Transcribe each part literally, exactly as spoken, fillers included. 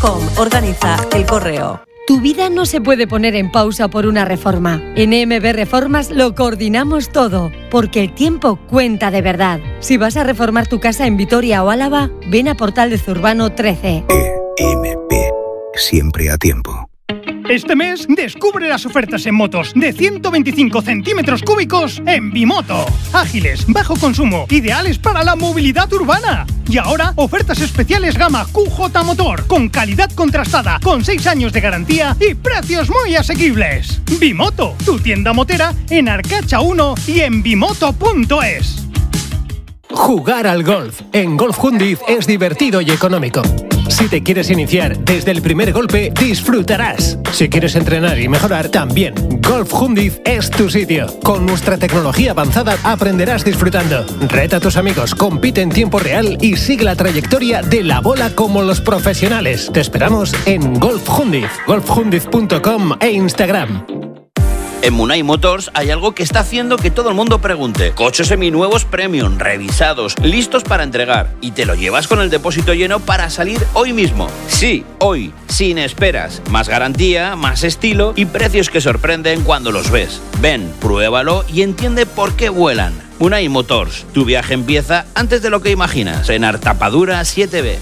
com. Organiza El Correo. Tu vida no se puede poner en pausa por una reforma. En E M B Reformas lo coordinamos todo, porque el tiempo cuenta de verdad. Si vas a reformar tu casa en Vitoria o Álava, ven a Portal de Zurbano trece. E M B, siempre a tiempo. Este mes descubre las ofertas en motos de ciento veinticinco centímetros cúbicos en Bimoto. Ágiles, bajo consumo, ideales para la movilidad urbana. Y ahora, ofertas especiales gama Q J Motor, con calidad contrastada, con seis años de garantía y precios muy asequibles. Bimoto, tu tienda motera en Arcacha uno y en bimoto punto es. Jugar al golf en Golf Jundiz es divertido y económico. Si te quieres iniciar desde el primer golpe, disfrutarás. Si quieres entrenar y mejorar, también. Golf Jundiz es tu sitio. Con nuestra tecnología avanzada aprenderás disfrutando. Reta a tus amigos, compite en tiempo real y sigue la trayectoria de la bola como los profesionales. Te esperamos en Golf Jundiz, golf jundiz punto com e Instagram. En Munay Motors hay algo que está haciendo que todo el mundo pregunte. Coches seminuevos premium, revisados, listos para entregar. Y te lo llevas con el depósito lleno para salir hoy mismo. Sí, hoy, sin esperas. Más garantía, más estilo y precios que sorprenden cuando los ves. Ven, pruébalo y entiende por qué vuelan. Munay Motors, tu viaje empieza antes de lo que imaginas. En Artapadura siete B.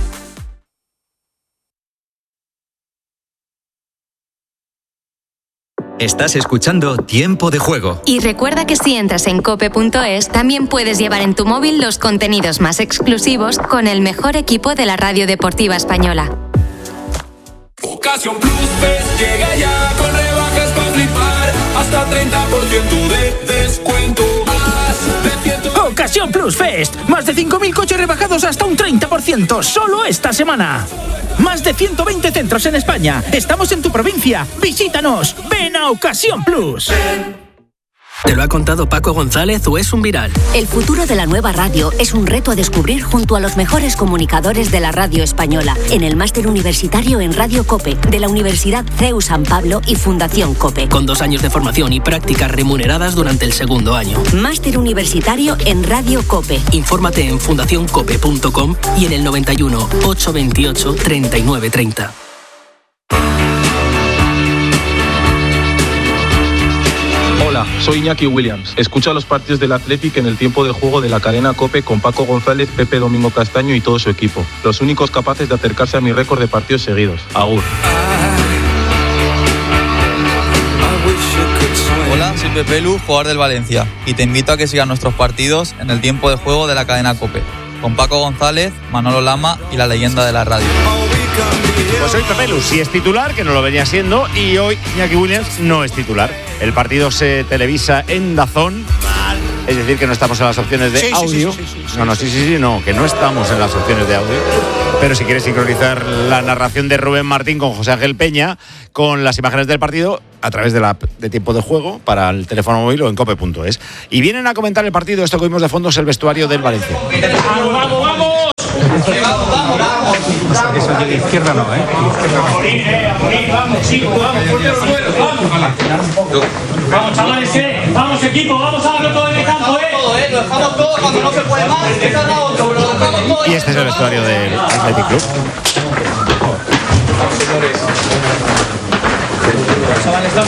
Estás escuchando Tiempo de Juego. Y recuerda que si entras en cope punto es, también puedes llevar en tu móvil los contenidos más exclusivos con el mejor equipo de la radio deportiva española. Ocasión Plus Fest llega ya con rebajas para flipar. Hasta treinta por ciento de descuento. Ocasión Plus Fest. Más de cinco mil coches rebajados hasta un treinta por ciento solo esta semana. Más de ciento veinte centros en España. Estamos en tu provincia. Visítanos. Ven a Ocasión Plus. ¿Te lo ha contado Paco González o es un viral? El futuro de la nueva radio es un reto a descubrir junto a los mejores comunicadores de la radio española en el máster universitario en Radio COPE de la Universidad C E U San Pablo y Fundación COPE. Con dos años de formación y prácticas remuneradas durante el segundo año. Máster universitario en Radio COPE. Infórmate en fundación cope punto com y en el noventa y uno, ochocientos veintiocho, treinta y nueve treinta. Hola, soy Iñaki Williams. Escucha los partidos del Athletic en el tiempo de juego de la cadena COPE con Paco González, Pepe Domingo Castaño y todo su equipo. Los únicos capaces de acercarse a mi récord de partidos seguidos. Agur. Hola, soy Pepe Lu, jugador del Valencia, y te invito a que sigas nuestros partidos en el tiempo de juego de la cadena COPE, con Paco González, Manolo Lama y la leyenda de la radio. Pues hoy Pepe Lu sí es titular, que no lo venía siendo, y hoy Iñaki Williams no es titular. El partido se televisa en DAZN, es decir, que no estamos en las opciones de sí, audio. Sí, sí, sí, sí, no, no, sí, sí, sí, no, que no estamos en las opciones de audio. Pero si quieres sincronizar la narración de Rubén Martín con José Ángel Peña, con las imágenes del partido, a través de la app de tiempo de juego, para el teléfono móvil o en cope punto es. Y vienen a comentar el partido, esto que vimos de fondo es el vestuario del Valencia. ¡Vamos, vamos, vamos! ¡Vamos, vamos, vamos! Eso de la izquierda no, ¿eh? Vamos, chicos, vamos, fuerte los vuelos, vamos. Vamos, chavales, eh. Vamos, equipo, vamos a darlo todo en el campo, eh. Todo, eh. Lo dejamos todo cuando no se puede más. Esa es la otra, pero lo dejamos todo. Y este es el vestuario del Athletic Club. Vamos, señores. Chavales, vamos.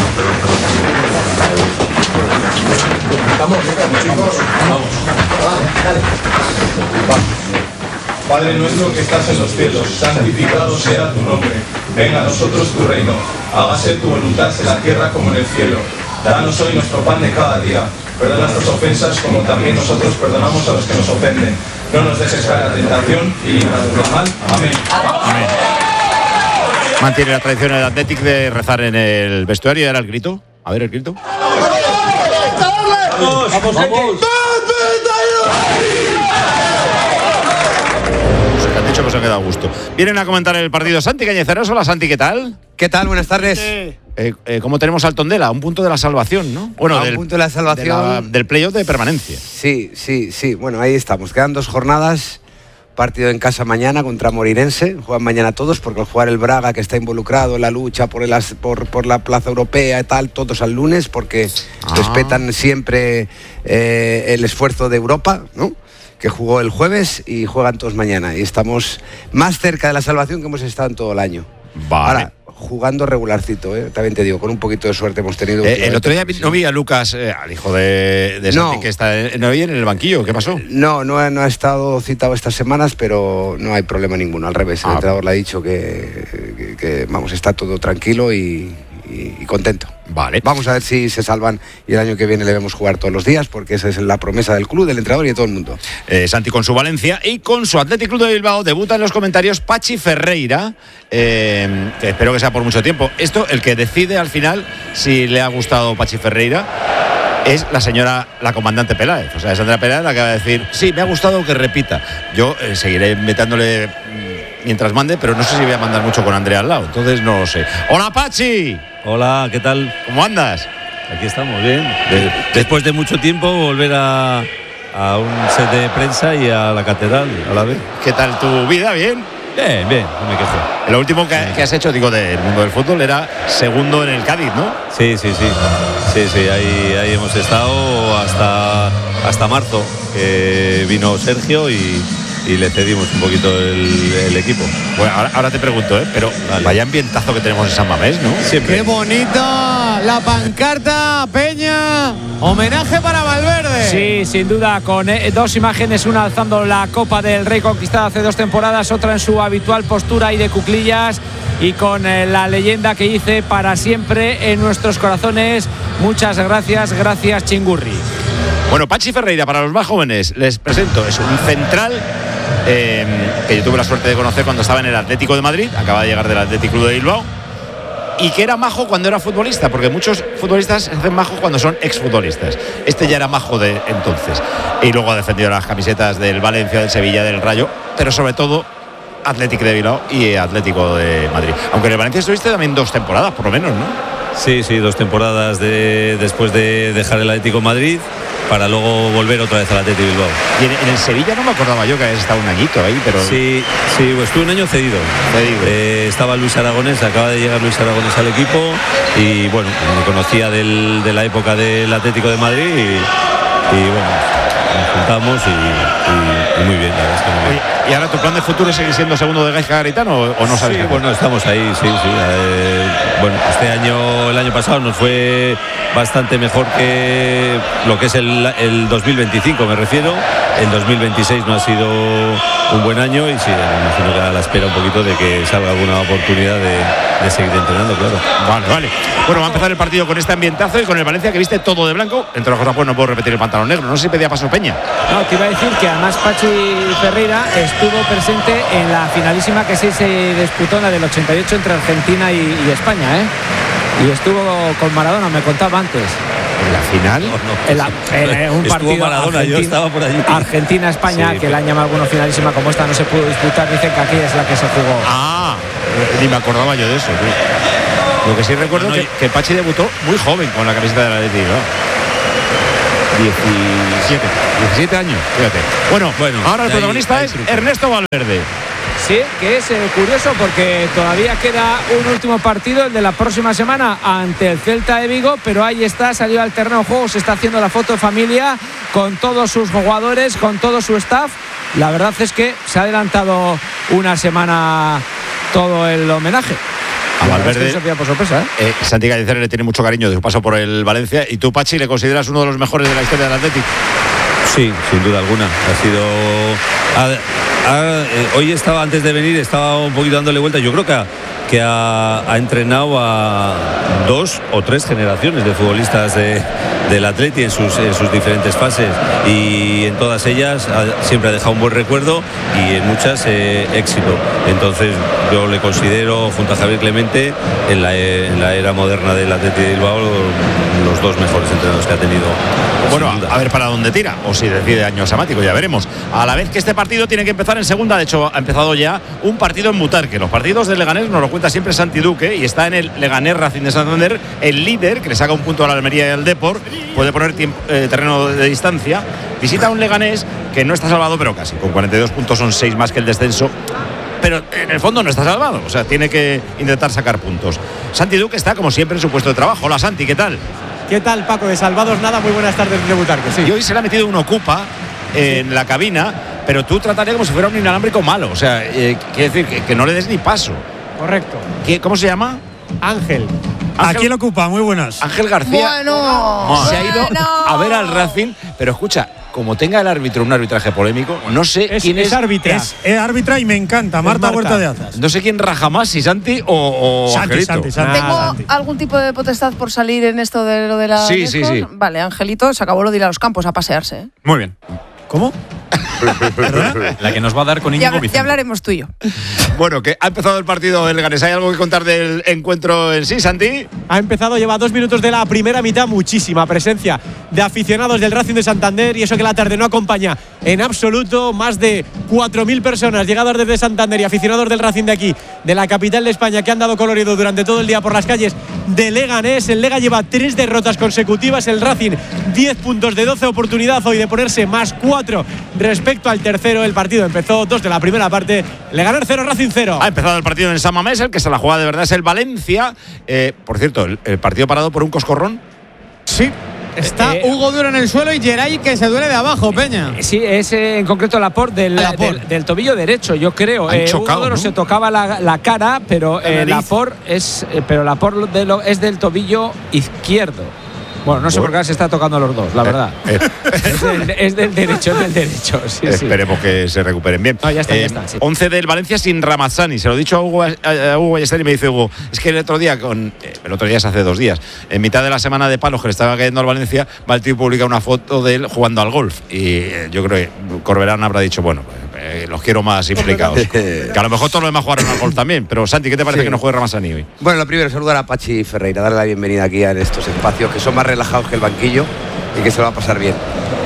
Vamos, chicos. Vamos. Dale. Vamos. Padre nuestro que estás en los cielos, santificado sea tu nombre. Venga a nosotros tu reino. Hágase tu voluntad en la tierra como en el cielo. Danos hoy nuestro pan de cada día. Perdona nuestras ofensas como también nosotros perdonamos a los que nos ofenden. No nos dejes caer a la tentación y líbranos del mal. Amén. Amén. Mantiene la tradición del Athletic de rezar en el vestuario. ¿Y ahora el grito? A ver el grito. ¡Vamos! ¡Vamos! ¡Vamos! Pues se ha quedado a gusto. Vienen a comentar el partido Santi Cañizares. Hola Santi, ¿qué tal? ¿Qué tal? Buenas tardes. Eh, eh, ¿Cómo tenemos al Tondela? Un punto de la salvación, ¿no? Bueno, a del, un punto de la salvación. De la, del playoff de permanencia. Sí, sí, sí. Bueno, ahí estamos. Quedan dos jornadas. Partido en casa mañana contra Moreirense. Juegan mañana todos porque al jugar el Braga, que está involucrado en la lucha por, el, por, por la plaza europea y tal, todos al lunes porque ah. respetan siempre eh, el esfuerzo de Europa, ¿no? que jugó el jueves y juegan todos mañana. Y estamos más cerca de la salvación que hemos estado en todo el año. Vale. Ahora, jugando regularcito, ¿eh? También te digo, con un poquito de suerte hemos tenido. Eh, el otro día no vi a Lucas, eh, al hijo de, de Santi, no. que está en, no vi en el banquillo. ¿Qué pasó? No, no ha, no ha estado citado estas semanas, pero no hay problema ninguno. Al revés, el ah. entrenador le ha dicho que, que, que, vamos, está todo tranquilo y, y, y contento. Vale. Vamos a ver si se salvan y el año que viene le vemos jugar todos los días, porque esa es la promesa del club, del entrenador y de todo el mundo. Eh, Santi con su Valencia y con su Athletic Club de Bilbao debuta en los comentarios Pachi Ferreira, eh, que espero que sea por mucho tiempo. Esto, el que decide al final si le ha gustado Pachi Ferreira es la señora, la comandante Peláez. O sea, es Andrea Peláez la que va a decir, sí, me ha gustado que repita. Yo eh, seguiré metándole mientras mande, pero no sé si voy a mandar mucho con Andrea al lado, entonces no lo sé. ¡Hola, Pachi! Hola, ¿qué tal? ¿Cómo andas? Aquí estamos, bien. De, después de mucho tiempo volver a, a un set de prensa y a la catedral a la vez. ¿Qué tal tu vida? ¿Bien? Bien, bien, no me quejo. Lo último que, que has hecho, digo, del mundo del fútbol era segundo en el Cádiz, ¿no? Sí, sí, sí. Sí, sí, ahí, ahí hemos estado hasta, hasta marzo, que vino Sergio y... y le cedimos un poquito el, el equipo. Bueno, ahora, ahora te pregunto, ¿eh? Pero vale. Vaya ambientazo que tenemos en San Mamés, ¿no? Siempre. ¡Qué bonita la pancarta, Peña! Homenaje para Valverde. Sí, sin duda, con eh, dos imágenes, una alzando la Copa del Rey conquistada hace dos temporadas, otra en su habitual postura y de cuclillas, y con eh, la leyenda que dice para siempre en nuestros corazones. Muchas gracias, gracias Chingurri. Bueno, Pachi Ferreira, para los más jóvenes, les presento, es un central eh, que yo tuve la suerte de conocer cuando estaba en el Atlético de Madrid, acaba de llegar del Athletic Club de Bilbao, y que era majo cuando era futbolista, porque muchos futbolistas se hacen majo cuando son exfutbolistas. Este ya era majo de entonces, y luego ha defendido las camisetas del Valencia, del Sevilla, del Rayo, pero sobre todo Atlético de Bilbao y Atlético de Madrid. Aunque en el Valencia estuviste también dos temporadas, por lo menos, ¿no? Sí, sí, dos temporadas de, después de dejar el Atlético de Madrid para luego volver otra vez al Atlético de Bilbao. Y en, en el Sevilla no me acordaba yo que habías estado un añito ahí, pero... Sí, sí, pues estuve un año cedido. cedido. Eh, estaba Luis Aragonés, acaba de llegar Luis Aragonés al equipo y bueno, me conocía del, de la época del Atlético de Madrid y, y bueno, nos juntamos y, y, y muy bien, la verdad es que muy bien. ¿Y ahora tu plan de futuro es seguir siendo segundo de Gaisca Garitano o, o no sabes? Sí, bueno, estamos ahí, sí, sí. Eh, bueno, este año, el año pasado nos fue bastante mejor que lo que es el, el dos mil veinticinco, me refiero. El dos mil veintiséis no ha sido un buen año y sí, me imagino que a la espera un poquito de que salga alguna oportunidad de, de seguir entrenando, claro. Vale, vale. Bueno, va a empezar el partido con este ambientazo y con el Valencia que viste todo de blanco. Entre las cosas, pues no puedo repetir el pantalón negro. No sé si pedía paso Peña. No, te iba a decir que además Pachi Ferreira estuvo presente en la finalísima que sí se disputó, en la del ochenta y ocho entre Argentina y, y España, ¿eh? Y estuvo con Maradona, me contaba antes. ¿En la final? No, no, en la, en un partido Maradona, yo estaba por allí. Argentina-España, sí, que la han llamado algunos finalísima como esta, no se pudo disputar, dicen que aquí es la que se jugó. Ah, ni me acordaba yo de eso, tío. Lo que sí recuerdo es no, no, que, que Pachi debutó muy joven con la camiseta de la Athletic, ¿no? diecisiete, diecisiete años, fíjate. Bueno, bueno ahora el protagonista ahí, es Ernesto Valverde. Sí, que es eh, curioso porque todavía queda un último partido, el de la próxima semana ante el Celta de Vigo, pero ahí está, salió al terreno de juego, se está haciendo la foto de familia con todos sus jugadores, con todo su staff. La verdad es que se ha adelantado una semana todo el homenaje. A Valverde, es que por sorpresa, ¿eh? Eh, Santi Gallicer le tiene mucho cariño de su paso por el Valencia. ¿Y tú, Pachi, le consideras uno de los mejores de la historia del Atlético? Sí, sin duda alguna. Ha sido... Ha, ha, eh, hoy estaba, antes de venir, estaba un poquito dándole vuelta. Yo creo que ha, que ha, ha entrenado a dos o tres generaciones de futbolistas de, del Atleti en sus, en sus diferentes fases. Y en todas ellas ha, siempre ha dejado un buen recuerdo y en muchas eh, éxito. Entonces yo le considero, junto a Javier Clemente, en la, en la era moderna del Atleti de Bilbao, los dos mejores entrenadores que ha tenido. Bueno, a, a ver para dónde tira, o si decide año samático, ya veremos. A la vez que este partido tiene que empezar en segunda, de hecho ha empezado ya un partido en Butarque. Los partidos del Leganés nos lo cuenta siempre Santi Duque y está en el Leganés Racing de Santander, el líder, que le saca un punto a la Almería y al Depor, puede poner tiempo, eh, terreno de distancia. Visita a un Leganés que no está salvado, pero casi, con cuarenta y dos puntos son seis más que el descenso. Pero en el fondo no está salvado, o sea, tiene que intentar sacar puntos. Santi Duque está, como siempre, en su puesto de trabajo. Hola, Santi, ¿qué tal? ¿Qué tal, Paco? De salvados nada, muy buenas tardes de Butarque, sí. Y hoy se le ha metido un Ocupa en la cabina, pero tú tratarías como si fuera un inalámbrico malo. O sea, eh, quiere decir que, que no le des ni paso. Correcto. ¿Qué, ¿Cómo se llama? Ángel. Ángel. ¿A quién lo ocupa? Muy buenas. Ángel García. Bueno, se ha ido bueno. a ver al Racing, pero escucha, como tenga el árbitro un arbitraje polémico, no sé Es, quién es. es árbitra. Es, es árbitra y me encanta. Marta, Marta. Huerta de Azas. No sé quién raja más, si Santi o, o Santi, Angelito. Santi, Santi. ¿Tengo Ah, Santi. algún tipo de potestad por salir en esto de lo de la Sí, sí, sí. Vale, Angelito, se acabó lo de ir a los campos a pasearse. ¿eh? Muy bien. ¿Cómo? La que nos va a dar con Ya, Íñigo ya Vicente. hablaremos tú y yo. Bueno, que ha empezado el partido del Leganés. ¿Hay algo que contar del encuentro en sí, Santi? Ha empezado, lleva dos minutos de la primera mitad, muchísima presencia de aficionados del Racing de Santander y eso que la tarde no acompaña en absoluto. Más de cuatro mil personas llegadas desde Santander y aficionados del Racing de aquí, de la capital de España, que han dado colorido durante todo el día por las calles de Leganés. El Lega lleva tres derrotas consecutivas, el Racing diez puntos de doce oportunidades hoy de ponerse más cuatro respecto al tercero. El partido empezó dos de la primera parte, Leganés cero, Racing cero. Ha empezado el partido en San Mamés, el que se la juega de verdad es el Valencia. Eh, por cierto, el, el partido parado por un coscorrón. Sí. Está Eh, Hugo Duro en el suelo y Geray que se duele de abajo, Peña. Sí, es eh, en concreto Laporte del, Laporte. del, del tobillo derecho, yo creo. Han Eh, chocado, Hugo Duro ¿no? se tocaba la, la cara, pero La eh, nariz. Laporte es, eh, pero Laporte de lo- es del tobillo izquierdo. Bueno, no sé por qué se está tocando los dos, la verdad. Eh, Es, del, es del derecho, es del derecho. Sí, sí. Esperemos que se recuperen bien. No, ya está, ya Eh, está, sí. once del Valencia sin Ramazzani. Se lo he dicho a Hugo, a, a Hugo Ballester y me dice Hugo, es que el otro día, con eh, el otro día es hace dos días, en mitad de la semana de palos que le estaba cayendo al Valencia, va el tío publica una foto de él jugando al golf. Y eh, yo creo que Corberán habrá dicho, bueno, eh, los quiero más implicados. Que a lo mejor todos los demás jugaron al golf también. Pero Santi, ¿qué te parece Sí. que no juegue Ramazzani hoy? Bueno, lo primero, saludar a Pachi Ferreira, darle la bienvenida aquí en estos espacios que son más relajados que el banquillo y que se lo va a pasar bien.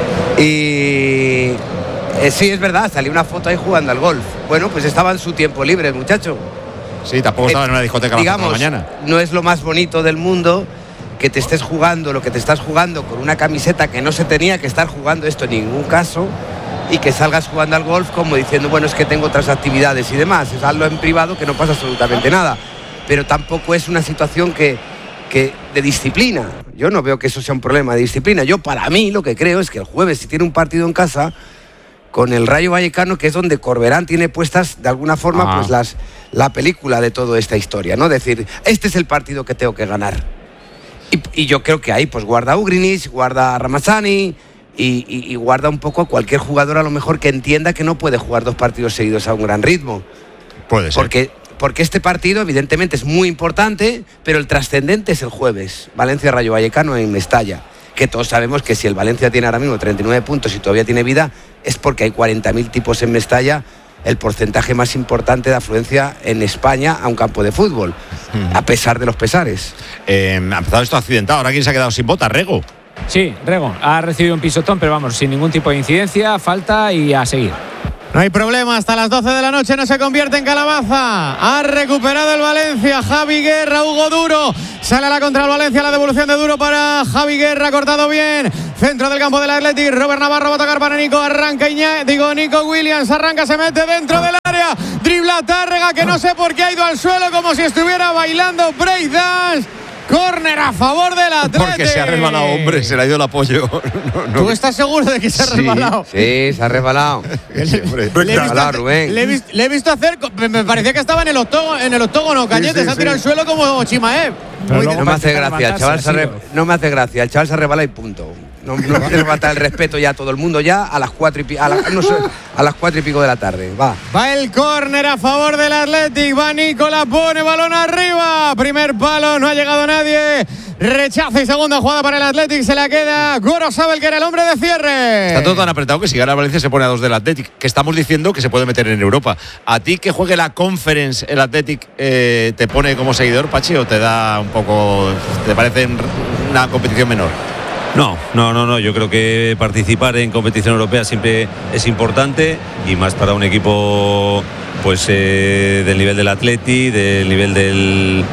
Y eh, sí, es verdad, salió una foto ahí jugando al golf. Bueno, pues estaba en su tiempo libre el muchacho. Sí, tampoco estaba Eh, en una discoteca a las cuatro de la digamos, mañana. no es lo más bonito del mundo que te estés jugando lo que te estás jugando con una camiseta que no se tenía que estar jugando esto en ningún caso y que salgas jugando al golf como diciendo, bueno, es que tengo otras actividades y demás. Es algo en privado que no pasa absolutamente nada. Pero tampoco es una situación que, que de disciplina. Yo no veo que eso sea un problema de disciplina. Yo, para mí, lo que creo es que el jueves, si tiene un partido en casa con el Rayo Vallecano, que es donde Corberán tiene puestas de alguna forma Ah. pues las, la película de toda esta historia, ¿no? Decir, este es el partido que tengo que ganar. Y, y yo creo que ahí pues guarda a Ugrinic, guarda a Ramazzani y, y- y guarda un poco a cualquier jugador a lo mejor que entienda que no puede jugar dos partidos seguidos a un gran ritmo. Puede ser. Porque, porque este partido evidentemente es muy importante, pero el trascendente es el jueves. Valencia-Rayo Vallecano en Mestalla. Que todos sabemos que si el Valencia tiene ahora mismo treinta y nueve puntos y todavía tiene vida, es porque hay cuarenta mil tipos en Mestalla, el porcentaje más importante de afluencia en España a un campo de fútbol, a pesar de los pesares. Eh, ha empezado esto accidentado. Ahora quién se ha quedado sin bota, Rego. Sí, Rego ha recibido un pisotón, pero vamos, sin ningún tipo de incidencia, falta y a seguir. No hay problema, hasta las doce de la noche no se convierte en calabaza. Ha recuperado el Valencia, Javi Guerra, Hugo Duro. Sale a la contra el Valencia, la devolución de Duro para Javi Guerra, cortado bien. Centro del campo del Athletic, Robert Navarro va a tocar para Nico, arranca Iñá, digo Nico Williams, arranca, se mete dentro del área. Dribla Tárrega, que no sé por qué ha ido al suelo como si estuviera bailando breakdance. Córner a favor del Athletic. Porque se ha resbalado, hombre, se le ha ido el apoyo. No, no. ¿Tú estás seguro de que se ha Sí, resbalado? Sí, se ha resbalado. Sí, hombre. Se ha Le he, visto resbalado, hacer, Rubén. le he vis- le he visto hacer, me- me parecía que estaba en el octógono, en el octógono Cañete, sí, se ha sí. tirado al suelo como Chimaev. Pero luego No me para hace intentar gracia, el chaval se ha levantarse, re- no me hace gracia, el chaval se resbala y punto. No, no me hace falta el respeto ya a todo el mundo ya a las cuatro y pico, a, la- no sé, a las cuatro y pico de la tarde. Va. Va el córner a favor del Athletic, va Nicola, pone balón arriba, primer palo, no ha llegado nadie. Rechaza y segunda jugada para el Athletic, se la queda Gorosabel, que era el hombre de cierre. Está todo tan apretado que si gana Valencia se pone a dos del Athletic, que estamos diciendo que se puede meter en Europa. ¿A ti que juegue la Conference el Athletic eh, te pone como seguidor, Pachi, o te da un poco, te parece una competición menor? No, no, no, no. Yo creo que participar en competición europea siempre es importante y más para un equipo pues eh, del nivel del Atleti, del nivel del,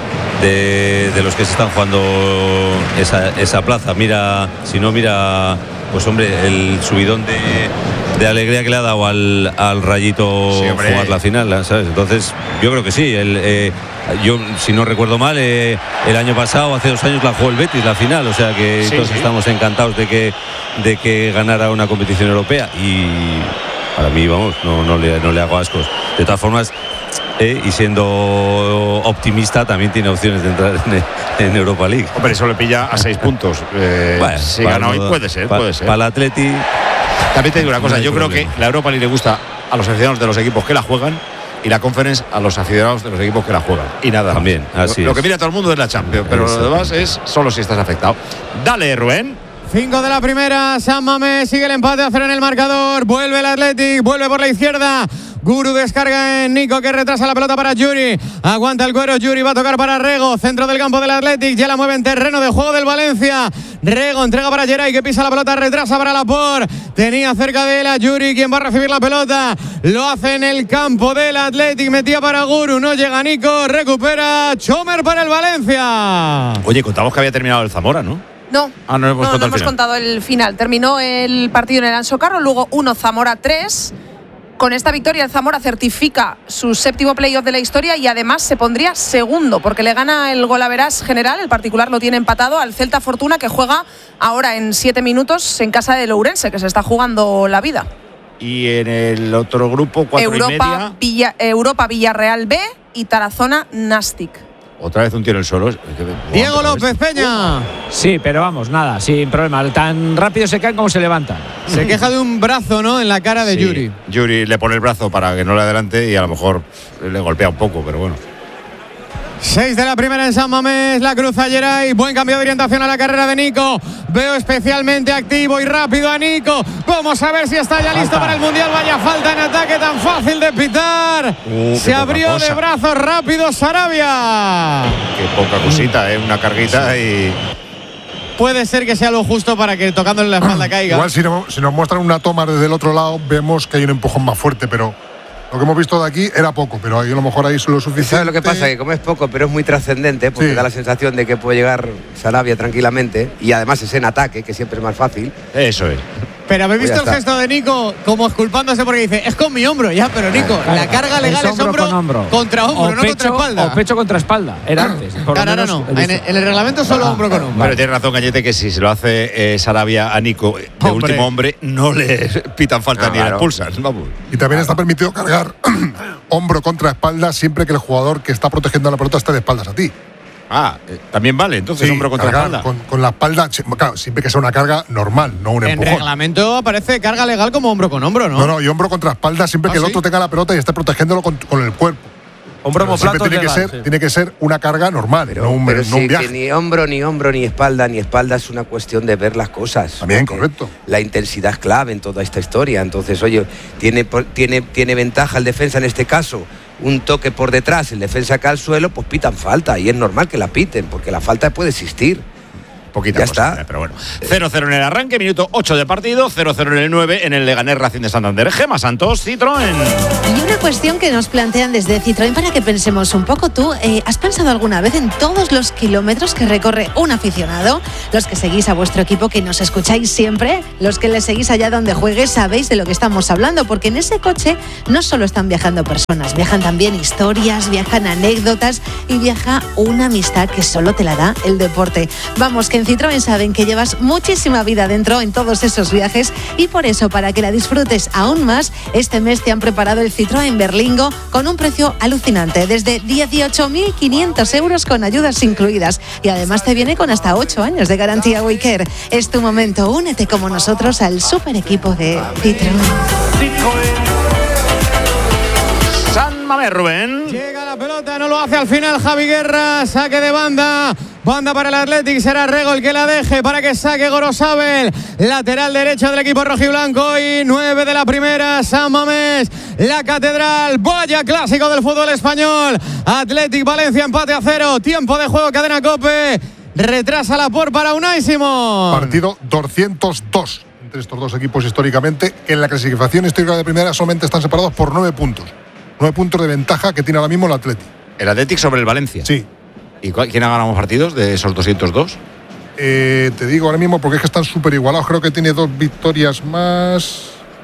de, de los que se están jugando esa, esa plaza. Mira, si no mira, pues hombre, el subidón de, de alegría que le ha dado al, al Rayito Sí, jugar la final, ¿sabes? Entonces, yo creo que sí. El, eh, yo, si no recuerdo mal, eh, el año pasado, hace dos años, la jugó el Betis, la final. O sea que Sí, todos sí. estamos encantados de que, de que ganara una competición europea. Y para mí, vamos, no, no, le, no le hago ascos. De todas formas, eh, y siendo optimista, también tiene opciones de entrar en, en Europa League. Hombre, eso le pilla a seis puntos. Eh, Bueno, si para gana hoy, todo- puede ser, pa- puede ser. Para el Atleti. También te digo una cosa, no hay yo creo problema. que la Europa League le gusta a los aficionados de los equipos que la juegan y la Conference a los aficionados de los equipos que la juegan. Y nada. También, más. así lo, lo es. que mira todo el mundo es la Champions, pero Eso. lo demás es solo si estás afectado. Dale, Rubén. Cinco de la primera, San Mamés sigue el empate a cero en el marcador. Vuelve el Athletic, vuelve por la izquierda. Guru descarga en Nico, que retrasa la pelota para Yuri. Aguanta el cuero, Yuri va a tocar para Rego. Centro del campo del Athletic, ya la mueve en terreno de juego del Valencia. Rego entrega para Geray, que pisa la pelota, retrasa para Laporte. Tenía cerca de él a Yuri, quien va a recibir la pelota. Lo hace en el campo del Athletic, metía para Guru, no llega Nico, recupera Chomer para el Valencia. Oye, contamos que había terminado el Zamora, ¿no? No, Ah, no hemos no, contado no el hemos final. contado el final. Terminó el partido en el Anso Carro, luego uno Zamora tres. Con esta victoria el Zamora certifica su séptimo playoff de la historia y además se pondría segundo porque le gana el golaveras general, el particular lo tiene empatado al Celta Fortuna, que juega ahora en siete minutos en casa de Ourense, que se está jugando la vida. Y en el otro grupo, cuatro y Europa, media. Villa, Europa Villarreal B y Tarazona Nastic. Otra vez un tiro en el suelo. Diego López Peña. Sí, pero vamos, nada, sin problema. Tan rápido se caen como se levantan. Se queja de un brazo, ¿no?, en la cara de Sí. Yuri. Yuri le pone el brazo para que no le adelante y a lo mejor le golpea un poco, pero bueno. Seis de la primera en San Mamés, la cruza Geray, buen cambio de orientación a la carrera de Nico. Veo especialmente activo y rápido a Nico. Vamos a ver si está ya listo Falta. para el Mundial. Vaya falta en ataque tan fácil de pitar. Uh, qué Se poca abrió cosa. de brazos rápido Sarabia. Qué poca cosita, ¿eh? Una carguita y. Puede ser que sea lo justo para que tocándole la espalda caiga. Igual si, no- si nos muestran una toma desde el otro lado, vemos que hay un empujón más fuerte, pero lo que hemos visto de aquí era poco, pero ahí a lo mejor ahí es lo suficiente. ¿Sabes lo que pasa? Que como es poco, pero es muy trascendente, porque Sí. da la sensación de que puede llegar Sarabia tranquilamente, y además es en ataque, que siempre es más fácil. Eso es. Pero habéis Pues ya visto el está. gesto de Nico como esculpándose porque dice, es con mi hombro, ya, pero Nico, la carga legal es hombro, con hombro. contra hombro, O no pecho, contra espalda. O pecho contra espalda. Era antes. por lo Claro, ahora menos no. he En visto. el, en el reglamento solo Ah, hombro con hombro. Pero tiene razón, Gallete, que si se lo hace eh, Sarabia a Nico de Hombre. último hombre, no le pitan falta No, ni le claro. expulsan. Vamos. Y también está permitido cargar hombro contra espalda siempre que el jugador que está protegiendo la pelota esté de espaldas a ti. Ah, eh, también vale, entonces Sí, hombro contra cargar espalda. Con, con la espalda, sí, claro, siempre que sea una carga normal, no un En empujón. reglamento aparece carga legal como hombro con hombro, ¿no? No, no, y hombro contra espalda siempre ¿Ah, que el sí? otro tenga la pelota y esté protegiéndolo con, con el cuerpo. Hombro Pero siempre homoplato tiene que, legal, ser, sí. tiene que ser una carga normal, no un, Pero no sí, un que viaje. ni hombro, ni hombro, ni espalda, ni espalda es una cuestión de ver las cosas. También, Porque correcto. La intensidad es clave en toda esta historia. Entonces, oye, tiene, tiene, tiene ventaja el defensa en este caso. Un toque por detrás, el defensa cae al suelo, pues pitan falta. Y es normal que la piten, porque la falta puede existir. Poquita Ya cosa, está. pero bueno. cero cero en el arranque, minuto ocho de partido, cero cero en el nueve en el Leganés Racing de Santander. Gema Santos, Citroën. Y una cuestión que nos plantean desde Citroën para que pensemos un poco. ¿Tú eh, has pensado alguna vez en todos los kilómetros que recorre un aficionado? Los que seguís a vuestro equipo, que nos escucháis siempre, los que le seguís allá donde juegue, sabéis de lo que estamos hablando, porque en ese coche no solo están viajando personas, viajan también historias, viajan anécdotas y viaja una amistad que solo te la da el deporte. Vamos, que en Citroën saben que llevas muchísima vida dentro en todos esos viajes y por eso, para que la disfrutes aún más, este mes te han preparado el Citroën Berlingo con un precio alucinante, desde dieciocho mil quinientos euros con ayudas incluidas, y además te viene con hasta ocho años de garantía WeCare. Es tu momento, únete como nosotros al super equipo de Citroën. San Mamés, Rubén. Llega la pelota, no lo hace al final Javi Guerra, saque de banda, banda para el Athletic, será Rego el que la deje para que saque Gorosabel, lateral derecho del equipo rojiblanco, y nueve de la primera, San Mamés, la catedral, vaya clásico del fútbol español, Athletic Valencia, empate a cero, tiempo de juego, cadena COPE, retrasa la por para Unai Simón. Partido doscientos dos entre estos dos equipos históricamente, que en la clasificación histórica de primera solamente están separados por nueve puntos. Nueve puntos de ventaja que tiene ahora mismo el Athletic. El Athletic sobre el Valencia. Sí. ¿Y cuál- quién ha ganado más partidos de esos doscientos dos? Eh, te digo ahora mismo porque es que están súper igualados. Creo que tiene dos victorias más.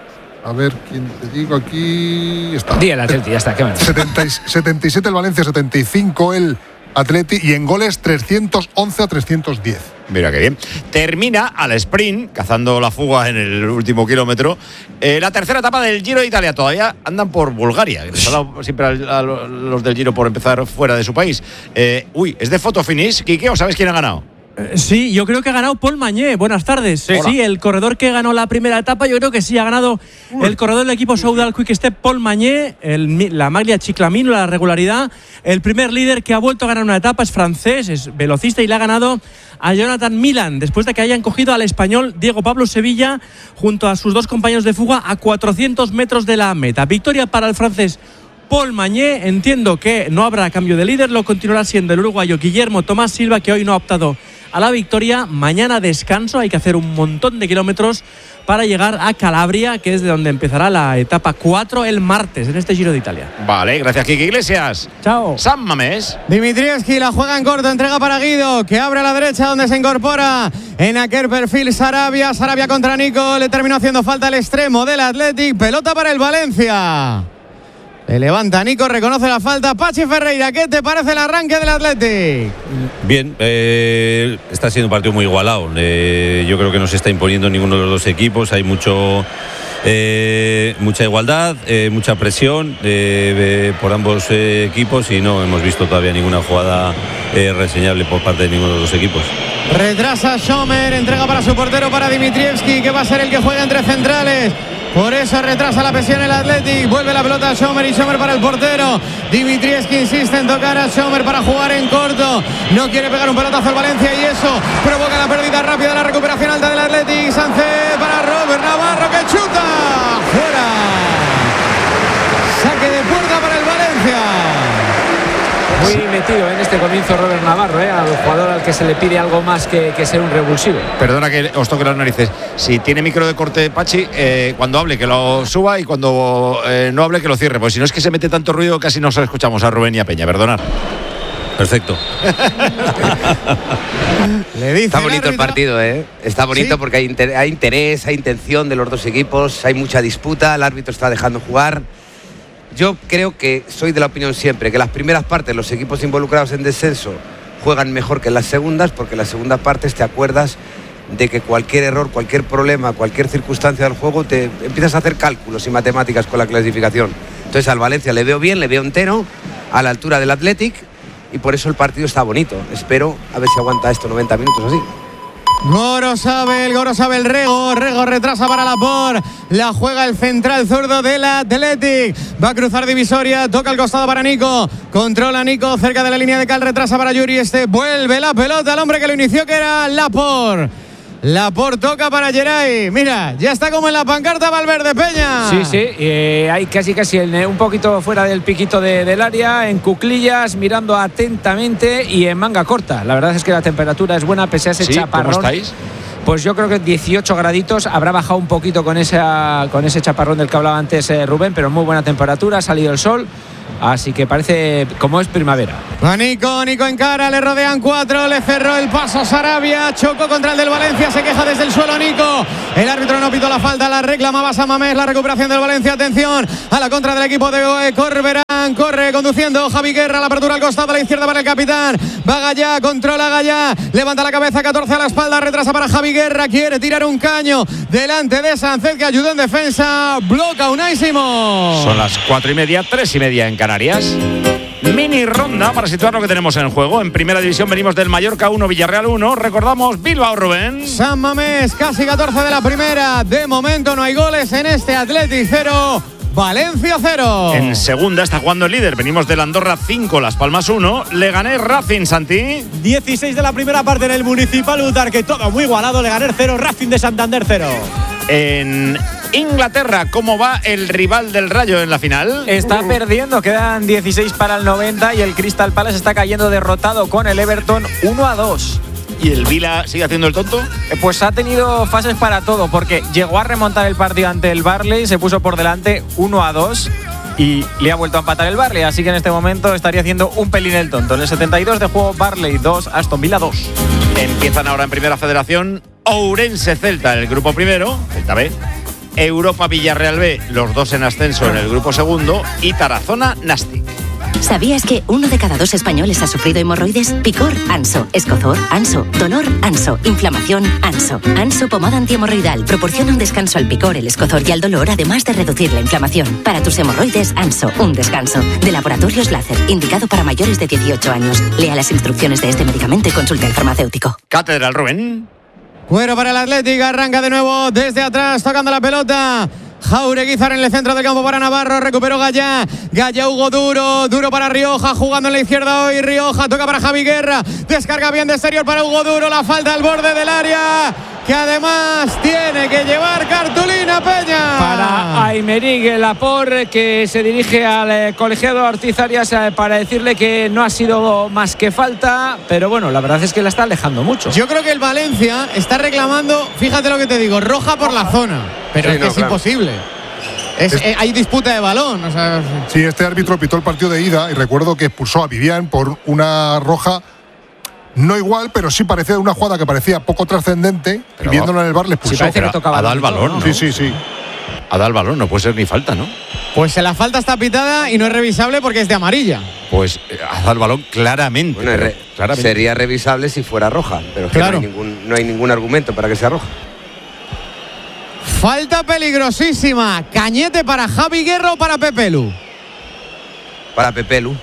A ver, ¿quién te digo aquí? Está. Di el Atleti, ya está. ¿Qué más? setenta y siete el Valencia, setenta y cinco el Atleti y en goles trescientos once a trescientos diez. Mira qué bien. Termina al sprint, cazando la fuga en el último kilómetro, eh, la tercera etapa del Giro de Italia. Todavía andan por Bulgaria. Les ha dado siempre a, a los del Giro por empezar fuera de su país. Eh, uy, ¿es de photo finish, Quique, o sabes quién ha ganado? Sí, yo creo que ha ganado Paul Mañé. Buenas tardes. Sí. sí, el corredor que ganó la primera etapa, yo creo que sí, ha ganado Uy. el corredor del equipo Soudal Quick Step, Paul Mañé, el, la maglia Chiclamino, la regularidad. El primer líder que ha vuelto a ganar una etapa es francés, es velocista y le ha ganado a Jonathan Milan, después de que hayan cogido al español Diego Pablo Sevilla junto a sus dos compañeros de fuga a cuatrocientos metros de la meta. Victoria para el francés Paul Mañé. Entiendo que no habrá cambio de líder, lo continuará siendo el uruguayo Guillermo Tomás Silva, que hoy no ha optado a la victoria. Mañana descanso, hay que hacer un montón de kilómetros para llegar a Calabria, que es de donde empezará la etapa cuatro el martes en este Giro de Italia. Vale, gracias Quique Iglesias. Chao. San Mamés. Dimitrievski la juega en corto, entrega para Guido, que abre a la derecha donde se incorpora en aquel perfil Sarabia. Sarabia contra Nico, le terminó haciendo falta el extremo del Athletic. Pelota para el Valencia. Le levanta Nico, reconoce la falta. Pachi Ferreira, ¿qué te parece el arranque del Athletic? Bien, eh, está siendo un partido muy igualado. Eh, yo creo que no se está imponiendo ninguno de los dos equipos. Hay mucho, eh, mucha igualdad, eh, mucha presión eh, por ambos eh, equipos y no hemos visto todavía ninguna jugada eh, reseñable por parte de ninguno de los equipos. Retrasa Schomer, entrega para su portero, para Dimitrievski, que va a ser el que juega entre centrales. Por eso retrasa la presión el Athletic. Vuelve la pelota a Schomer y Schomer para el portero. Dimitrievski insiste en tocar a Schomer para jugar en corto. No quiere pegar un pelotazo al Valencia y eso provoca la pérdida rápida, la recuperación alta del Athletic. Sánchez para Robert Navarro, que chuta. Fuera. Saque de puerta para el Valencia. Muy metido en este comienzo Robert Navarro, ¿eh? Al jugador al que se le pide algo más que, que ser un revulsivo. Perdona que os toque las narices. Si tiene micro de corte Pachi, eh, cuando hable que lo suba y cuando eh, no hable que lo cierre. Pues si no es que se mete tanto ruido, casi no se escuchamos a Rubén y a Peña. Perdonad. Perfecto. Le dice Está bonito el, el partido, ¿eh? Está bonito ¿Sí? porque hay, inter- hay interés, hay intención de los dos equipos, hay mucha disputa, el árbitro está dejando jugar. Yo creo que soy de la opinión siempre que las primeras partes, los equipos involucrados en descenso juegan mejor que en las segundas, porque en las segundas partes te acuerdas de que cualquier error, cualquier problema, cualquier circunstancia del juego, te empiezas a hacer cálculos y matemáticas con la clasificación. Entonces al Valencia le veo bien, le veo entero, a la altura del Athletic, y por eso el partido está bonito. Espero a ver si aguanta esto noventa minutos así. Gorosabel, Gorosabel Rego, Rego retrasa para Laporte, la juega el central zurdo del Athletic, va a cruzar divisoria, toca al costado para Nico, controla Nico cerca de la línea de cal, retrasa para Yuri, este vuelve la pelota al hombre que lo inició, que era Laporte. Laporte toca para Geray. Mira, ya está como en la pancarta Valverde, Peña. Sí, sí, eh, hay casi casi el, un poquito fuera del piquito de, del área, en cuclillas, mirando atentamente y en manga corta. La verdad es que la temperatura es buena pese a ese ¿Sí? chaparrón. ¿Cómo estáis? Pues yo creo que dieciocho graditos, habrá bajado un poquito con, esa, con ese chaparrón del que hablaba antes eh, Rubén, pero muy buena temperatura, ha salido el sol. Así que parece como es primavera. Va Nico, Nico en cara, le rodean cuatro, le cerró el paso Sarabia, chocó contra el del Valencia, se queja desde el suelo Nico. El árbitro no pitó la falta, la reclamaba San Mamés, la recuperación del Valencia. Atención a la contra del equipo de Corberán, corre conduciendo Javi Guerra, la apertura al costado a la izquierda para el capitán. Va Gallá, controla Gallá, levanta la cabeza, catorce a la espalda, retrasa para Javi Guerra, quiere tirar un caño delante de Sánchez, que ayudó en defensa, bloca Unai Simón. Son las cuatro y media, tres y media en Canarias. Mini ronda para situar lo que tenemos en el juego. En primera división venimos del Mallorca uno, Villarreal uno. Recordamos Bilbao, Rubén. San Mamés, casi catorce de la primera. De momento no hay goles en este Athletic cero, Valencia cero. En segunda está jugando el líder. Venimos del Andorra cinco, Las Palmas uno. Leganés Racing, Santi. dieciséis de la primera parte en el Municipal Utarque. Todo muy igualado. Leganés cero, Racing de Santander cero. En Inglaterra, ¿cómo va el rival del Rayo en la final? Está perdiendo, quedan dieciséis para el noventa y el Crystal Palace está cayendo derrotado con el Everton uno a dos. ¿Y el Vila sigue haciendo el tonto? Pues ha tenido fases para todo, porque llegó a remontar el partido ante el Burnley, se puso por delante uno a dos y le ha vuelto a empatar el Burnley, así que en este momento estaría haciendo un pelín el tonto. En el setenta y dos de juego, Burnley dos, Aston Villa dos. Empiezan ahora en Primera Federación Ourense Celta en el grupo primero, Celta B. Europa Villarreal B, los dos en ascenso en el grupo segundo, y Tarazona Nastic. ¿Sabías que uno de cada dos españoles ha sufrido hemorroides? Picor, Anso. Escozor, Anso. Dolor, Anso. Inflamación, Anso. Anso pomada antihemorroidal proporciona un descanso al picor, el escozor y al dolor, además de reducir la inflamación. Para tus hemorroides, Anso, un descanso. De Laboratorios Láser, indicado para mayores de dieciocho años. Lea las instrucciones de este medicamento y consulte al farmacéutico. Catedral Rubén. Cuero para el Atlético, arranca de nuevo desde atrás, tocando la pelota. Jaureguizar en el centro del campo para Navarro, recuperó Gallá, Gallá Hugo Duro, Duro para Rioja, jugando en la izquierda hoy, Rioja toca para Javi Guerra, descarga bien de exterior para Hugo Duro, la falta al borde del área, que además tiene que llevar cartulina Peña. Para Aymeric Laporte, que se dirige al eh, colegiado Ortiz Arias eh, para decirle que no ha sido más que falta, pero bueno, la verdad es que la está alejando mucho. Yo creo que el Valencia está reclamando, fíjate lo que te digo, roja por la zona, pero sí, es que no, es claro. imposible. Es, es, eh, hay disputa de balón. O sea. Sí, este árbitro pitó el partido de ida y recuerdo que expulsó a Vivian por una roja. No igual, pero sí parecía una jugada que parecía poco trascendente. Y viéndolo en el bar le expulsó. Sí, parece que tocaba. Ha dado el balón, ¿no? Sí, sí, sí. Ha dado el balón, no puede ser ni falta, ¿no? Pues la falta está pitada y no es revisable porque es de amarilla. Pues eh, ha dado el balón claramente, bueno, re claramente. Sería revisable si fuera roja, pero es que claro. no, hay ningún, no hay ningún argumento para que sea roja. Falta peligrosísima. Cañete para Javi Guerra o para Pepelu. Para Pepelu.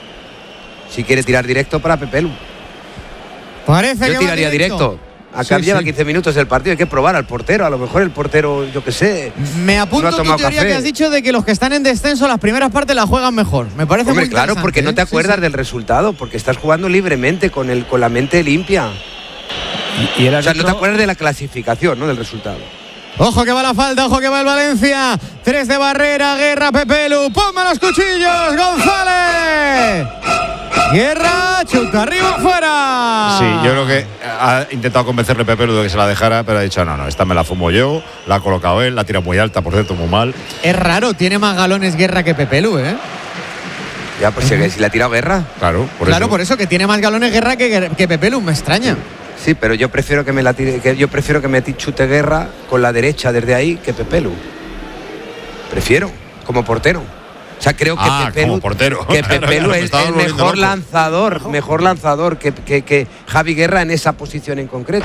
Si quiere tirar directo, para Pepelu. Parece yo que tiraría directo. directo. Acá sí, lleva sí. quince minutos el partido, hay que probar al portero. A lo mejor el portero, yo qué sé. Me apunto no tu teoría café. que has dicho de que los que están en descenso las primeras partes las juegan mejor. Me parece Hombre, muy claro, porque ¿eh? no te acuerdas sí, sí. del resultado, porque estás jugando libremente con el con la mente limpia. Y, y el o sea, no te acuerdas de la clasificación, no del resultado. Ojo que va la falta, ojo que va el Valencia. Tres de barrera, Guerra, Pepelu. ¡Ponme los cuchillos, González! Guerra, chuta arriba, fuera. Sí, yo creo que ha intentado convencerle Pepelu de que se la dejara, pero ha dicho, no, no, esta me la fumo yo, la ha colocado él, la tira muy alta, por cierto, muy mal. Es raro, tiene más galones Guerra que Pepelu, ¿eh? Ya, pues uh-huh. si, si la ha tirado Guerra. Claro, por claro, eso. por eso, que tiene más galones Guerra que, que Pepelu, me extraña. Sí, pero yo prefiero que me la tire, que yo prefiero que me chute Guerra con la derecha desde ahí que Pepelu. Prefiero, como portero. O sea, creo que ah, Pepelu, como portero. Que Pepelu es el mejor lanzador, no. mejor lanzador que, que, que Javi Guerra en esa posición en concreto.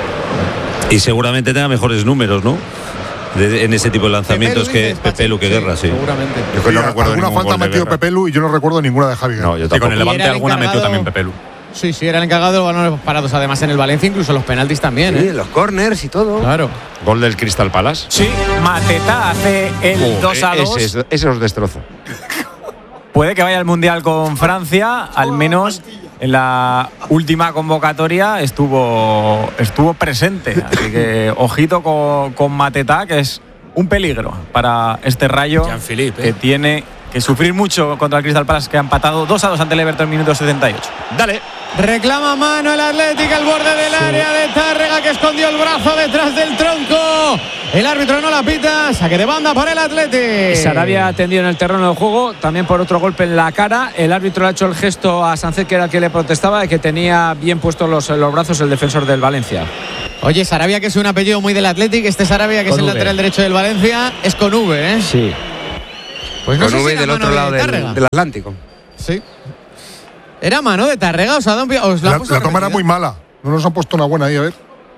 Y seguramente tenga mejores números, ¿no? De, en ese tipo de lanzamientos Pepelu que Pepelu que sí, Guerra, sí. Seguramente. Yo que no recuerdo alguna falta ha metido Pepelu y yo no recuerdo ninguna de Javi Guerra. No, yo tampoco. Y con el Levante alguna metió también Pepelu. Sí, sí, era el encargado de los balones parados, además en el Valencia, incluso los penaltis también. Sí, ¿eh? los corners y todo. Claro. Gol del Crystal Palace. Sí, Mateta hace el oh, dos a dos. Ese, ese os destrozo. Puede que vaya al Mundial con Francia, al menos en la última convocatoria estuvo, estuvo presente. Así que ojito con, con Mateta, que es un peligro para este Rayo ¿eh? que tiene que sufrir mucho contra el Crystal Palace, que ha empatado dos a dos ante el Everton en minuto setenta y ocho. Dale. Reclama mano el Atlético al borde del sí. área de Tárrega, que escondió el brazo detrás del tronco. El árbitro no la pita, saque de banda por el Atlético. Sarabia atendido en el terreno de juego, también por otro golpe en la cara. El árbitro le ha hecho el gesto a Sánchez, que era el que le protestaba, de que tenía bien puestos los, los brazos el defensor del Valencia. Oye, Sarabia, que es un apellido muy del Atlético, este Sarabia, que con es el v. lateral derecho del Valencia, es con V, ¿eh? Sí. Pues no con sé V si del otro lado de del, del Atlántico. Sí. ¿Era mano de Tárrega? ¿Os, os la, la, la toma era muy mala. No nos han puesto una buena ahí, a ver.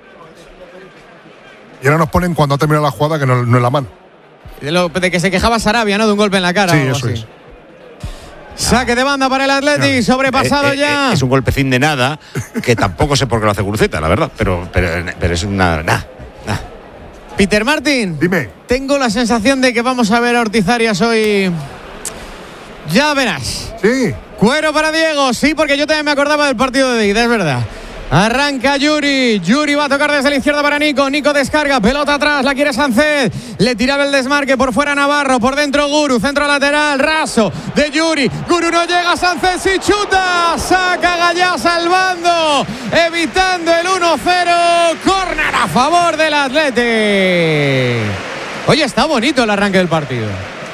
Y ahora nos ponen cuando ha terminado la jugada que no, no es la mano. De, lo, de que se quejaba Sarabia, ¿no? De un golpe en la cara. Sí, eso así. es. Saque de banda para el Atleti, no. sobrepasado eh, eh, ya. Eh, es un golpecín de nada, que tampoco sé por qué lo hace Guruceta, la verdad. Pero, pero, pero es una. Nada. Nah. Peter Martin. Dime. Tengo la sensación de que vamos a ver a Ortiz Arias hoy. Ya verás. Sí. Cuero para Diego, sí, porque yo también me acordaba del partido de ida, es verdad. Arranca Yuri, Yuri va a tocar desde la izquierda para Nico, Nico descarga, pelota atrás, la quiere Sánchez, le tiraba el desmarque por fuera Navarro, por dentro Guru, centro lateral, raso de Yuri, Guru no llega, Sánchez y chuta, saca Gallá salvando, evitando el uno cero, córner a favor del Athletic. Oye, está bonito el arranque del partido.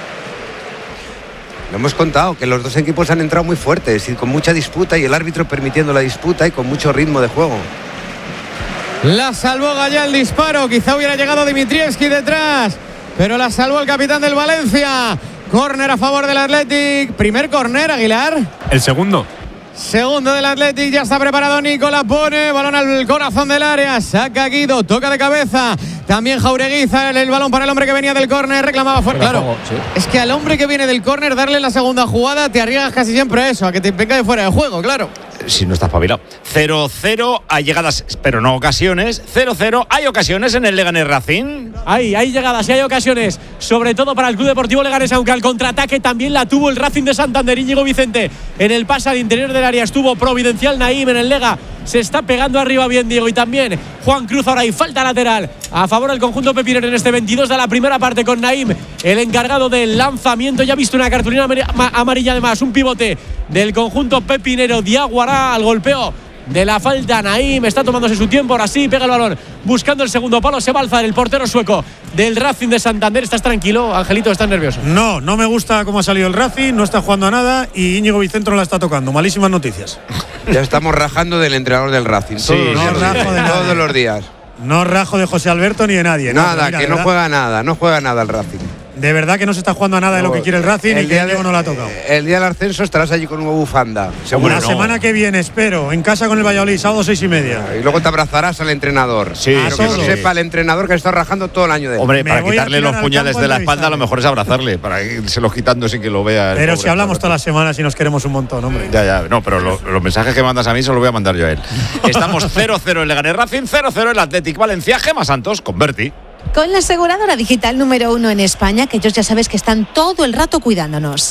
Lo hemos contado, que los dos equipos han entrado muy fuertes y con mucha disputa, y el árbitro permitiendo la disputa y con mucho ritmo de juego. La salvó Gallá el disparo, quizá hubiera llegado Dimitrievski detrás. pero la salvó el capitán del Valencia. Córner a favor del Athletic. Primer córner, Aguilar. El segundo. Segundo del Athletic, ya está preparado Nico, la pone, balón al corazón del área, saca Guido, toca de cabeza, también Jaureguiza, el, el balón para el hombre que venía del córner, reclamaba fuera. Claro, juego, sí. Es que al hombre que viene del córner darle la segunda jugada te arriesgas casi siempre a eso, a que te venga de fuera de juego, claro. Si no estás espabilado. cero cero, hay llegadas, pero no ocasiones. cero cero, hay ocasiones en el Leganés Racing. Hay, hay llegadas y hay ocasiones, sobre todo para el Club Deportivo Leganés, aunque al contraataque también la tuvo el Racing de Santander. Íñigo Vicente en el pase al interior del área estuvo providencial. Naim en el Lega se está pegando arriba bien Diego, y también Juan Cruz. Ahora hay falta lateral a favor del conjunto pepinero en este veintidós de la primera parte, con Naim el encargado del lanzamiento. Ya ha visto una cartulina amarilla, además un pivote del conjunto pepinero. Diaguará al golpeo de la falta. Naim está tomándose su tiempo, ahora sí pega el balón buscando el segundo palo. Se va a alzar el portero sueco del Racing de Santander. ¿Estás tranquilo, Angelito? ¿Estás nervioso? No, no me gusta cómo ha salido el Racing, no está jugando a nada y Íñigo Vicente no la está tocando. Malísimas noticias. Ya estamos rajando del entrenador del Racing. Sí, todos, no los, rajo de todos los días. No rajo de José Alberto ni de nadie. Nada, no, mira, que no verdad, juega nada, no juega nada el Racing. De verdad que no se está jugando a nada no, de lo que quiere el Racing el y que Diego no lo ha tocado. El día del ascenso estarás allí con una bufanda. Seguro. La no. semana que viene, espero, en casa con el Valladolid, sábado seis y media. Y luego te abrazarás al entrenador. Sí, pero que no sepa el entrenador que está rajando todo el año de él. Hombre, Me para quitarle los puñales de la espalda, a lo mejor es abrazarle, para irse los quitando sin que lo vea. Pero si hablamos todas las semanas y nos queremos un montón, hombre. Ya, ya, no, pero lo, los mensajes que mandas a mí se los voy a mandar yo a él. Estamos cero cero en Leganés Racing, cero cero el Athletic Valencia. Gemma Santos con Berti. Con la aseguradora digital número uno en España, que ellos ya sabes que están todo el rato cuidándonos.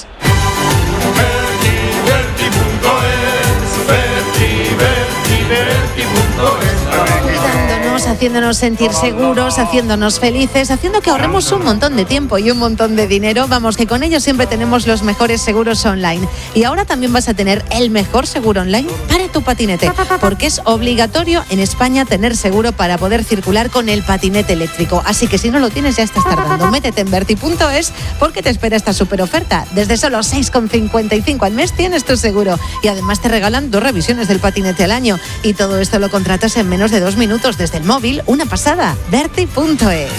Cuidándonos, haciéndonos sentir seguros, haciéndonos felices, haciendo que ahorremos un montón de tiempo y un montón de dinero. Vamos, que con ellos siempre tenemos los mejores seguros online. Y ahora también vas a tener el mejor seguro online para tu patinete, porque es obligatorio en España tener seguro para poder circular con el patinete eléctrico. Así que si no lo tienes, ya estás tardando. Métete en Berti punto es porque te espera esta super oferta. Desde solo seis con cincuenta y cinco al mes tienes tu seguro. Y además te regalan dos revisiones del patinete al año. Y todo esto lo contratas en menos de dos minutos desde el móvil. Una pasada. Berti punto es.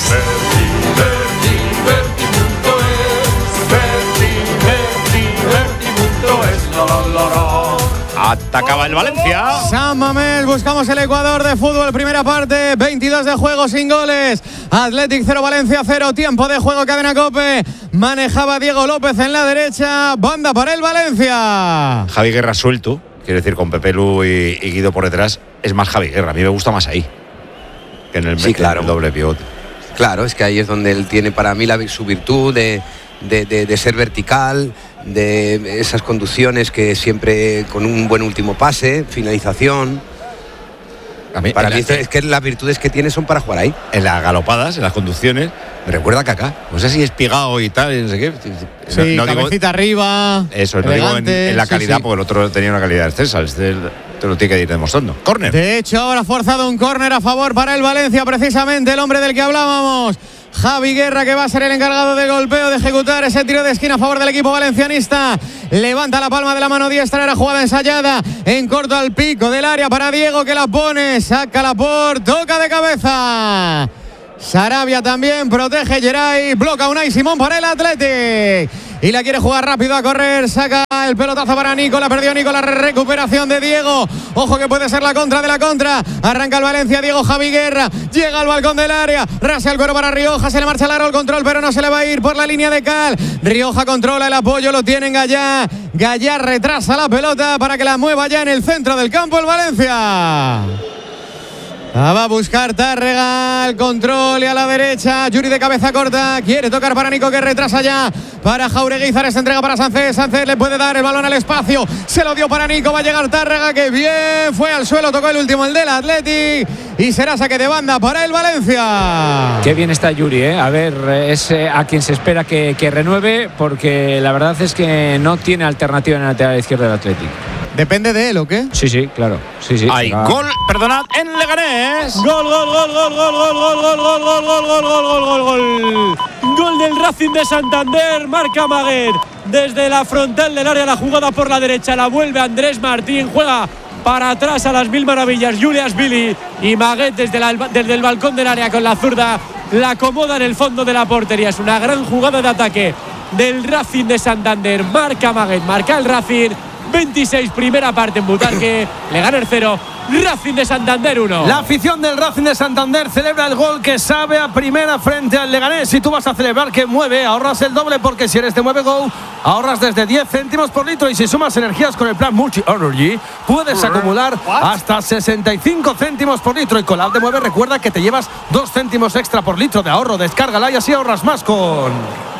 Atacaba el Valencia. San Mamés, buscamos el Ecuador de fútbol. Primera parte, veintidós de juego sin goles. Athletic cero, Valencia cero. Tiempo de juego, cadena COPE. Manejaba Diego López en la derecha. Banda para el Valencia. Javi Guerra suelto, quiero decir, con Pepe Lu y, y Guido por detrás. Es más Javi Guerra, a mí me gusta más ahí que en el, sí, claro. en el doble pivote. Claro, es que ahí es donde él tiene para mí la, su virtud de, de, de, de ser vertical, de esas conducciones que siempre con un buen último pase, finalización. A mí, para mí la, es que las virtudes que tiene son para jugar ahí. En las galopadas, en las conducciones, me recuerda a Kaká. No sé si es pigado y tal, no sé qué. Sí, no, no cabecita digo, arriba. Eso, no digo en, en la calidad, sí, sí. Porque el otro tenía una calidad excelsa. Este te lo tiene que ir demostrando. Córner. De hecho, ahora ha forzado un córner a favor para el Valencia, precisamente el hombre del que hablábamos. Javi Guerra, que va a ser el encargado de golpeo, de ejecutar ese tiro de esquina a favor del equipo valencianista. Levanta la palma de la mano diestra, era jugada ensayada en corto al pico del área para Diego, que la pone, saca la por, toca de cabeza. Sarabia también, protege Geray, bloca Unai Simón para el Athletic. Y la quiere jugar rápido a correr, saca el pelotazo para Nico, la perdió Nico, la recuperación de Diego. Ojo que puede ser la contra de la contra. Arranca el Valencia, Diego Javi Guerra, llega al balcón del área, rasea el cuero para Rioja, se le marcha largo el control, pero no se le va a ir por la línea de cal. Rioja controla el apoyo, lo tiene en Gallá. Gallá retrasa la pelota para que la mueva ya en el centro del campo el Valencia. La va a buscar Tárrega, el control y a la derecha, Yuri de cabeza corta, quiere tocar para Nico, que retrasa ya para Jaureguizar, esta entrega para Sánchez, Sánchez le puede dar el balón al espacio, se lo dio para Nico, va a llegar Tárrega, que bien, fue al suelo, tocó el último, el del Athletic, y será saque de banda para el Valencia. Qué bien está Yuri, ¿eh? A ver, es a quien se espera que, que renueve, porque la verdad es que no tiene alternativa en el lateral izquierdo del Athletic. ¿Depende de él o qué? Sí, sí, claro. Sí, sí. Hay gol, perdonad, en Leganés. Gol, gol, gol, gol, gol, gol, gol, gol, gol, gol, gol, gol, gol, gol, gol, gol. Gol del Racing de Santander, marca Maguet. Desde la frontal del área, la jugada por la derecha, la vuelve Andrés Martín, juega para atrás a las mil maravillas Julias Billy, y Maguet desde, la, desde el balcón del área con la zurda la acomoda en el fondo de la portería. Es una gran jugada de ataque del Racing de Santander. Marca Maguet, marca el Racing. veintiséis, primera parte en Butarque. Le gana el cero. Racing de Santander uno. La afición del Racing de Santander celebra el gol que sabe a primera frente al Leganés. Si tú vas a celebrar que mueve, ahorras el doble, porque si eres de Mueve Go, ahorras desde diez céntimos por litro. Y si sumas energías con el plan Multi Energy, puedes acumular hasta sesenta y cinco céntimos por litro. Y con la app de Mueve, recuerda que te llevas dos céntimos extra por litro de ahorro. Descárgala y así ahorras más con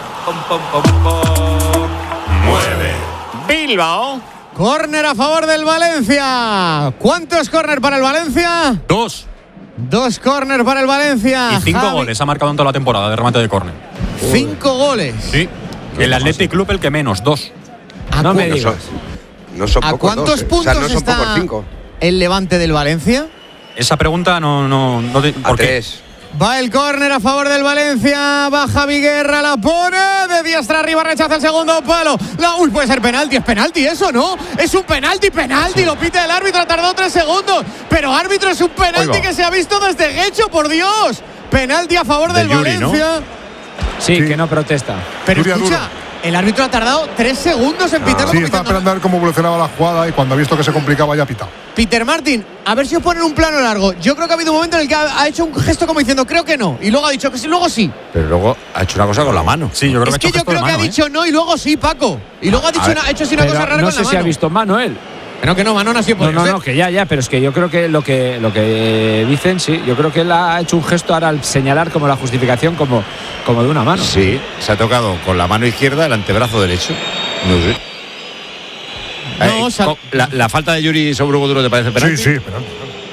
Mueve Bilbao. Córner a favor del Valencia. ¿Cuántos córner para el Valencia? Dos. Dos córner para el Valencia. Y cinco Javi. goles ha marcado en toda la temporada de remate de córner. Cinco goles. Sí. El Athletic Club el que menos, dos. No me digas. No son ¿A pocos cuántos dos, eh. puntos O sea, no son está pocos cinco. el Levante del Valencia? Esa pregunta no. no, no de, ¿por A qué? tres. Va el córner a favor del Valencia. Va Javi Guerra, la pone de diestra arriba, rechaza el segundo palo. La, uy, puede ser penalti. Es penalti eso, ¿no? Es un penalti, penalti. Sí. Lo pita el árbitro, ha tardado tres segundos. Pero árbitro, es un penalti Oiga. que se ha visto desde Guecho, por Dios. Penalti a favor de del Yuri, Valencia. ¿no? Sí, sí, que no protesta. Pero Yuri escucha, Aduro. el árbitro ha tardado tres segundos en pitarlo. Sí, estaba esperando a ver cómo evolucionaba la jugada y cuando ha visto que se complicaba ya ha pitado. Peter Martin, a ver si os ponen un plano largo. Yo creo que ha habido un momento en el que ha, ha hecho un gesto como diciendo creo que no. Y luego ha dicho que sí, luego sí. Pero luego ha hecho una cosa con la mano. Sí, yo creo es que, que, ha, yo creo que mano, ha dicho ¿eh? no y luego sí, Paco. Y luego ha, dicho una, ha hecho así una cosa rara no con sé la si mano. ha visto mano él. No, que no, mano no ha sido. No, no, no, que ya, ya, pero es que yo creo que lo que lo que dicen, sí, yo creo que él ha hecho un gesto ahora al señalar como la justificación como, como de una mano. Sí, se ha tocado con la mano izquierda el antebrazo derecho. No sé. No, eh, o sea, la, la falta de Yuri sobre Hugo Duro te parece penalti. Sí, sí, penalti.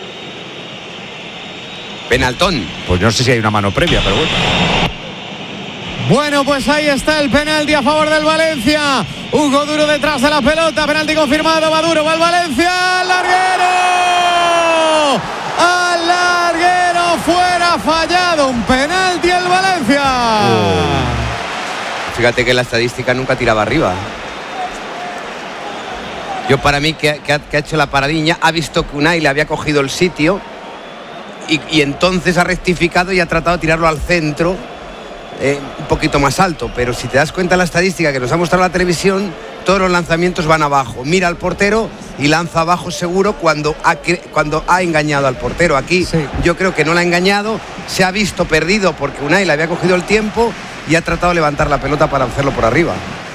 Penaltón. Pues no sé si hay una mano previa, pero bueno. Bueno, pues ahí está el penalti a favor del Valencia. Hugo Duro detrás de la pelota. Penalti confirmado. Va Duro, va el Valencia. ¡Al larguero! ¡Al larguero! Fuera, fallado. Un penalti el Valencia. Oh. Fíjate que la estadística nunca tiraba arriba. Yo para mí que, que, ha, que ha hecho la paradiña, ha visto que Unai le había cogido el sitio y, y entonces ha rectificado y ha tratado de tirarlo al centro. Eh, un poquito más alto, pero si te das cuenta de la estadística que nos ha mostrado la televisión, todos los lanzamientos van abajo, mira al portero y lanza abajo seguro cuando ha, cuando ha engañado al portero. Aquí sí. Yo creo que no la ha engañado, se ha visto perdido porque Unai le había cogido el tiempo y ha tratado de levantar la pelota para hacerlo por arriba.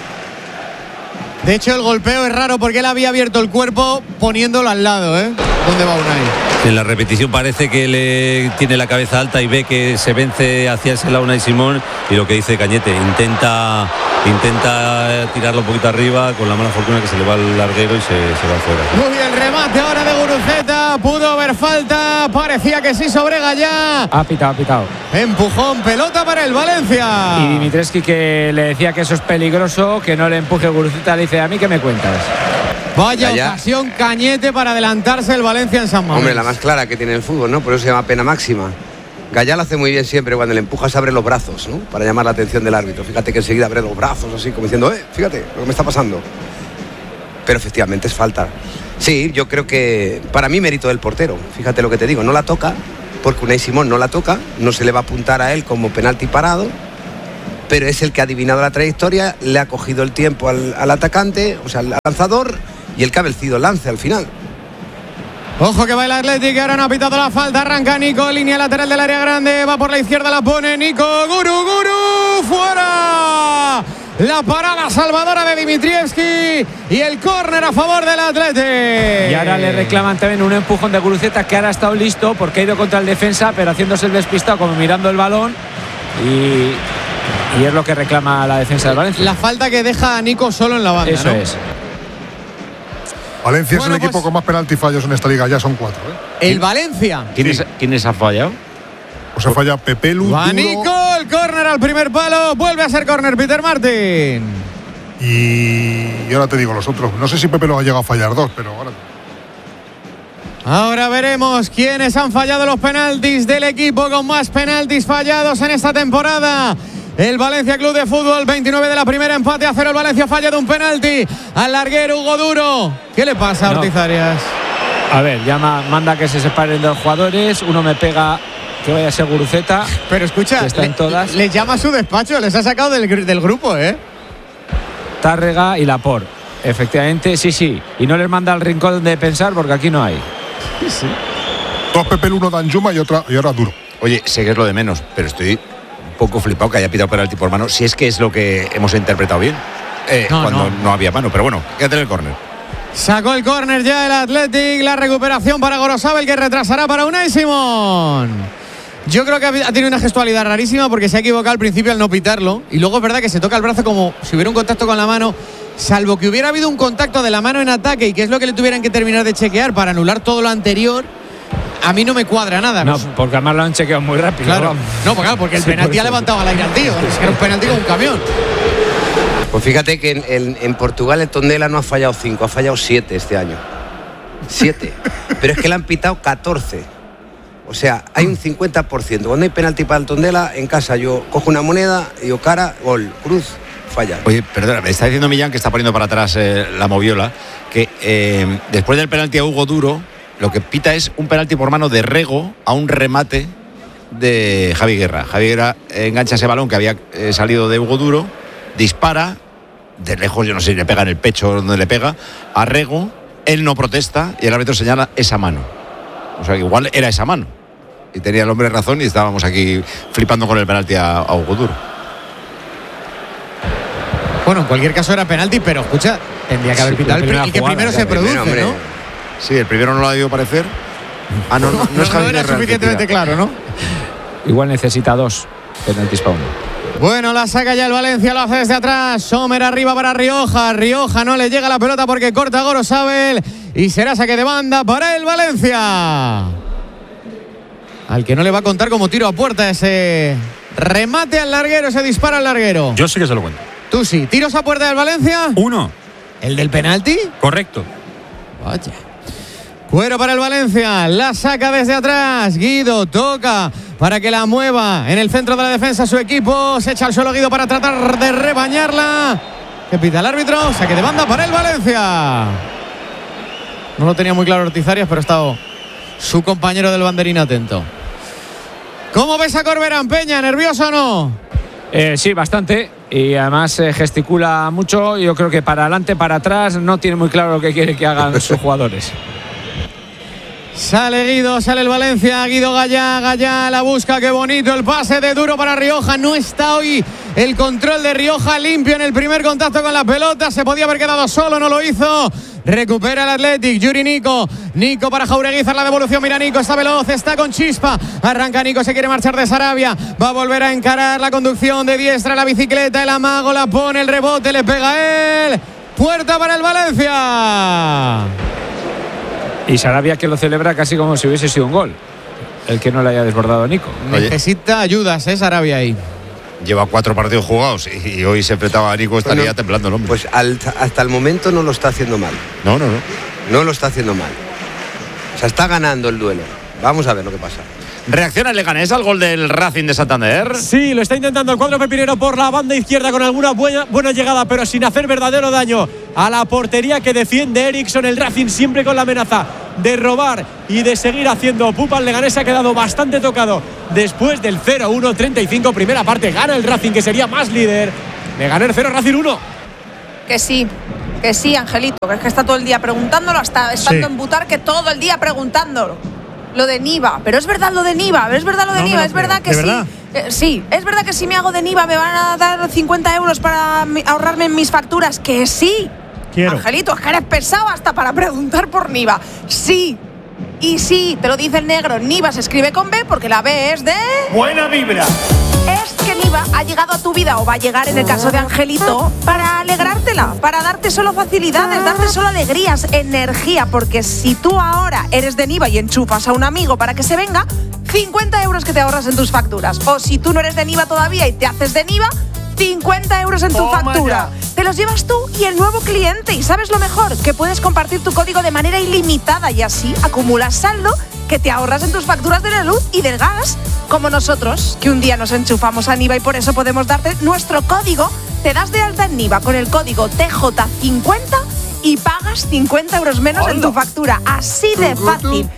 De hecho, el golpeo es raro porque él había abierto el cuerpo poniéndolo al lado, ¿eh? ¿Dónde va Unai? En la repetición parece que le tiene la cabeza alta y ve que se vence hacia ese lado Unai Simón, y lo que dice Cañete, intenta intenta tirarlo un poquito arriba, con la mala fortuna que se le va al larguero y se, se va afuera. Muy bien, remate ahora de Guruceta, pudo haber falta, parecía que sí sobre Gallá. Ha pitado, ha pitado. Empujón, pelota para el Valencia. Y Dimitrescu, que le decía que eso es peligroso, que no le empuje Guruceta, le dice, ¿a mí qué me cuentas? Vaya Gallá. Ocasión Cañete para adelantarse el Valencia en San Mamés. Hombre, la más clara que tiene el fútbol, ¿no? Por eso se llama pena máxima. Gallá lo hace muy bien siempre, cuando le empujas abre los brazos, ¿no? Para llamar la atención del árbitro. Fíjate que enseguida abre los brazos así, como diciendo, eh, fíjate lo que me está pasando. Pero efectivamente es falta. Sí, yo creo que para mí mérito del portero. Fíjate lo que te digo, no la toca, porque Unai Simón no la toca, no se le va a apuntar a él como penalti parado, pero es el que ha adivinado la trayectoria, le ha cogido el tiempo al, al atacante, o sea, al lanzador, y el que ha vencido el lance al final. Ojo que va el Athletic, ahora no ha pitado la falta, arranca Nico, línea lateral del área grande, va por la izquierda, la pone Nico, Guru, Guru, fuera. La parada salvadora de Dimitrievski y el córner a favor del Athletic. Y ahora le reclaman también un empujón de Guruceta, que ahora ha estado listo porque ha ido contra el defensa, pero haciéndose el despistado, como mirando el balón, y, y es lo que reclama la defensa del Valencia. La falta que deja a Nico solo en la banda, Eso ¿no? es. Valencia bueno, es el equipo pues, con más penalti fallos en esta liga, ya son cuatro. ¿eh? El Valencia. ¿Quiénes, sí. ¿Quiénes ha fallado? Pues ha fallado Pepelu. Va Nico, el córner al primer palo, vuelve a ser córner Peter Martin. Y... y ahora te digo los otros. No sé si Pepe los ha llegado a fallar dos, pero ahora. Ahora veremos quiénes han fallado los penaltis del equipo con más penaltis fallados en esta temporada. El Valencia Club de Fútbol, veintinueve de la primera, empate a cero. El Valencia falla de un penalti al larguero Hugo Duro. ¿Qué le pasa a Ortiz Arias? A ver, llama, manda que se separen dos jugadores. Uno me pega que vaya a ser Guruceta. Pero escucha, está en todas. Les llama a su despacho, les ha sacado del, del grupo, ¿eh? Tárrega y Laporte. Efectivamente, sí, sí. Y no les manda al rincón de pensar porque aquí no hay. Sí. Dos Pepe, uno Danjuma y otra y ahora Duro. Oye, sé que es lo de menos, pero estoy un poco flipado que haya pitado penalti por mano, si es que es lo que hemos interpretado bien. Eh, no, cuando no. no había mano, pero bueno, quédate en el córner. Sacó el córner ya el Athletic, la recuperación para Gorosabel que retrasará para Unai Simón. Yo creo que ha tenido una gestualidad rarísima porque se ha equivocado al principio al no pitarlo y luego es verdad que se toca el brazo como si hubiera un contacto con la mano, salvo que hubiera habido un contacto de la mano en ataque y que es lo que le tuvieran que terminar de chequear para anular todo lo anterior. A mí no me cuadra nada. No, porque además lo han chequeado muy rápido. Claro, no, porque, claro, porque el sí, penalti por ha levantado al aire al tío. Es que era un penalti con un camión. Pues fíjate que en, en, en Portugal el Tondela no ha fallado cinco, ha fallado siete este año. Siete. Pero es que le han pitado catorce. O sea, hay un cincuenta por ciento. Cuando hay penalti para el Tondela, en casa yo cojo una moneda y digo cara, gol, cruz, falla. Oye, perdona, me está diciendo Millán que está poniendo para atrás eh, la moviola, que eh, después del penalti a Hugo Duro, lo que pita es un penalti por mano de Rego a un remate de Javi Guerra. Javi Guerra engancha ese balón que había eh, salido de Hugo Duro, dispara, de lejos, yo no sé si le pega en el pecho o donde le pega, a Rego, él no protesta y el árbitro señala esa mano. O sea, que igual era esa mano. Y tenía el hombre razón y estábamos aquí flipando con el penalti a, a Hugo Duro. Bueno, en cualquier caso era penalti, pero escucha, tendría que haber Sí, pitado el la pri- y que jugada, primero la se produce, primera, ¿no? Sí, el primero no lo ha debido parecer. Ah, no, no, no, No, es no Javi era Guerra el que suficientemente tira. claro, ¿no? Igual necesita dos penaltis para uno. Bueno, la saca ya el Valencia, lo hace desde atrás. Sommer arriba para Rioja. Rioja no le llega la pelota porque corta Gorosabel. Y será saque de banda para el Valencia. Al que no le va a contar como tiro a puerta ese remate al larguero, ese disparo al larguero. Yo sí que se lo cuento. Tú sí. ¿Tiros a puerta del Valencia? Uno. ¿El del penalti? Correcto. Vaya. Cuero para el Valencia, la saca desde atrás, Guido toca para que la mueva en el centro de la defensa su equipo, se echa al suelo Guido para tratar de rebañarla. ¿Qué pita el árbitro? Saque de banda para el Valencia. No lo tenía muy claro Ortizarias, pero ha estado su compañero del banderín atento. ¿Cómo ves a Corberán, Peña? ¿Nervioso o no? Eh, sí, bastante. Y además eh, gesticula mucho. Yo creo que para adelante, para atrás, no tiene muy claro lo que quiere que hagan sus jugadores. Sale Guido, sale el Valencia, Guido Gallá, Gallá la busca, qué bonito el pase de Duro para Rioja, no está hoy el control de Rioja limpio en el primer contacto con la pelota, se podía haber quedado solo, no lo hizo, recupera el Athletic, Yuri Nico, Nico para Jaureguizar la devolución, mira Nico, está veloz, está con chispa, arranca Nico, se quiere marchar de Sarabia, va a volver a encarar la conducción de diestra, la bicicleta, el amago, la pone, el rebote, le pega a él, puerta para el Valencia. Y Sarabia que lo celebra casi como si hubiese sido un gol. El que no le haya desbordado a Nico. Necesita ayudas, ¿eh? Sarabia ahí. Lleva cuatro partidos jugados y, y hoy se enfrentaba a Nico, estaría Bueno, temblando el hombre. Pues al- hasta el momento no lo está haciendo mal. No, no, no. No lo está haciendo mal. O sea, está ganando el duelo. Vamos a ver lo que pasa. Reacciona el Leganés al gol del Racing de Santander. Sí, lo está intentando el cuadro pepinero por la banda izquierda con alguna buena, buena llegada, pero sin hacer verdadero daño a la portería que defiende Eriksson. El Racing siempre con la amenaza de robar y de seguir haciendo pupa. El Leganés ha quedado bastante tocado después del cero uno treinta y cinco. Primera parte gana el Racing, que sería más líder. Leganés cero, Racing uno. Que sí, que sí, Angelito, que es que está todo el día preguntándolo, hasta estando Sí. en Butar, que todo el día preguntándolo. Lo de Niva, pero es verdad lo de Niva, es verdad lo de No me Niva, lo es verdad creo. que ¿De sí. verdad? Eh, sí, es verdad que si me hago de Niva me van a dar cincuenta euros para mi- ahorrarme en mis facturas, que sí. Quiero. Angelito, es que eres pesado hasta para preguntar por Niva. Sí. Y sí, te lo dice el negro, Niva se escribe con B porque la B es de... Buena vibra. Es que Niva ha llegado a tu vida o va a llegar en el caso de Angelito para alegrártela, para darte solo facilidades, darte solo alegrías, energía, porque si tú ahora eres de Niva y enchufas a un amigo para que se venga, cincuenta euros que te ahorras en tus facturas. O si tú no eres de Niva todavía y te haces de Niva, cincuenta euros en tu Toma factura. Te los llevas tú y el nuevo cliente. Y ¿sabes lo mejor? Que puedes compartir tu código de manera ilimitada y así acumulas saldo que te ahorras en tus facturas de la luz y del gas. Como nosotros, que un día nos enchufamos a Niva y por eso podemos darte nuestro código. Te das de alta en Niva con el código T J cincuenta y pagas cincuenta euros menos en tu factura. Así de fácil. T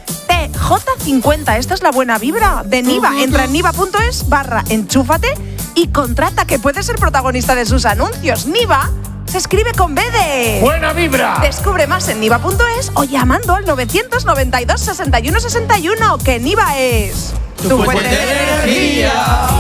Eh, J cincuenta, esta es la buena vibra de Niva. Entra en niva.es barra enchúfate y contrata, que puedes ser protagonista de sus anuncios. Niva se escribe con B de ¡buena vibra! Descubre más en niva.es o llamando al novecientos noventa y dos, sesenta y uno sesenta y uno, que Niva es tu, tu fuente de energía.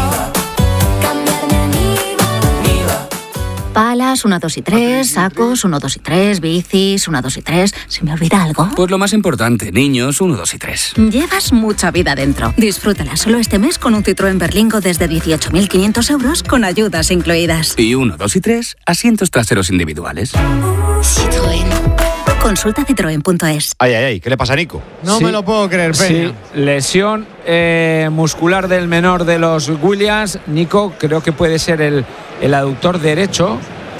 Palas, uno, dos y tres, sacos, uno, dos y tres, bicis, uno, dos y tres. ¿Se me olvida algo? Pues lo más importante, niños, uno, dos y tres. Llevas mucha vida dentro. Disfrútala solo este mes con un Citroën Berlingo desde dieciocho mil quinientos euros con ayudas incluidas. Y uno, dos y tres, asientos traseros individuales. Citroën. Consulta citroen punto es. Ay, ay, ay, ¿qué le pasa a Nico? No Sí. me lo puedo creer, Peña. Sí, lesión eh, muscular del menor de los Williams. Nico, creo que puede ser el, el aductor derecho.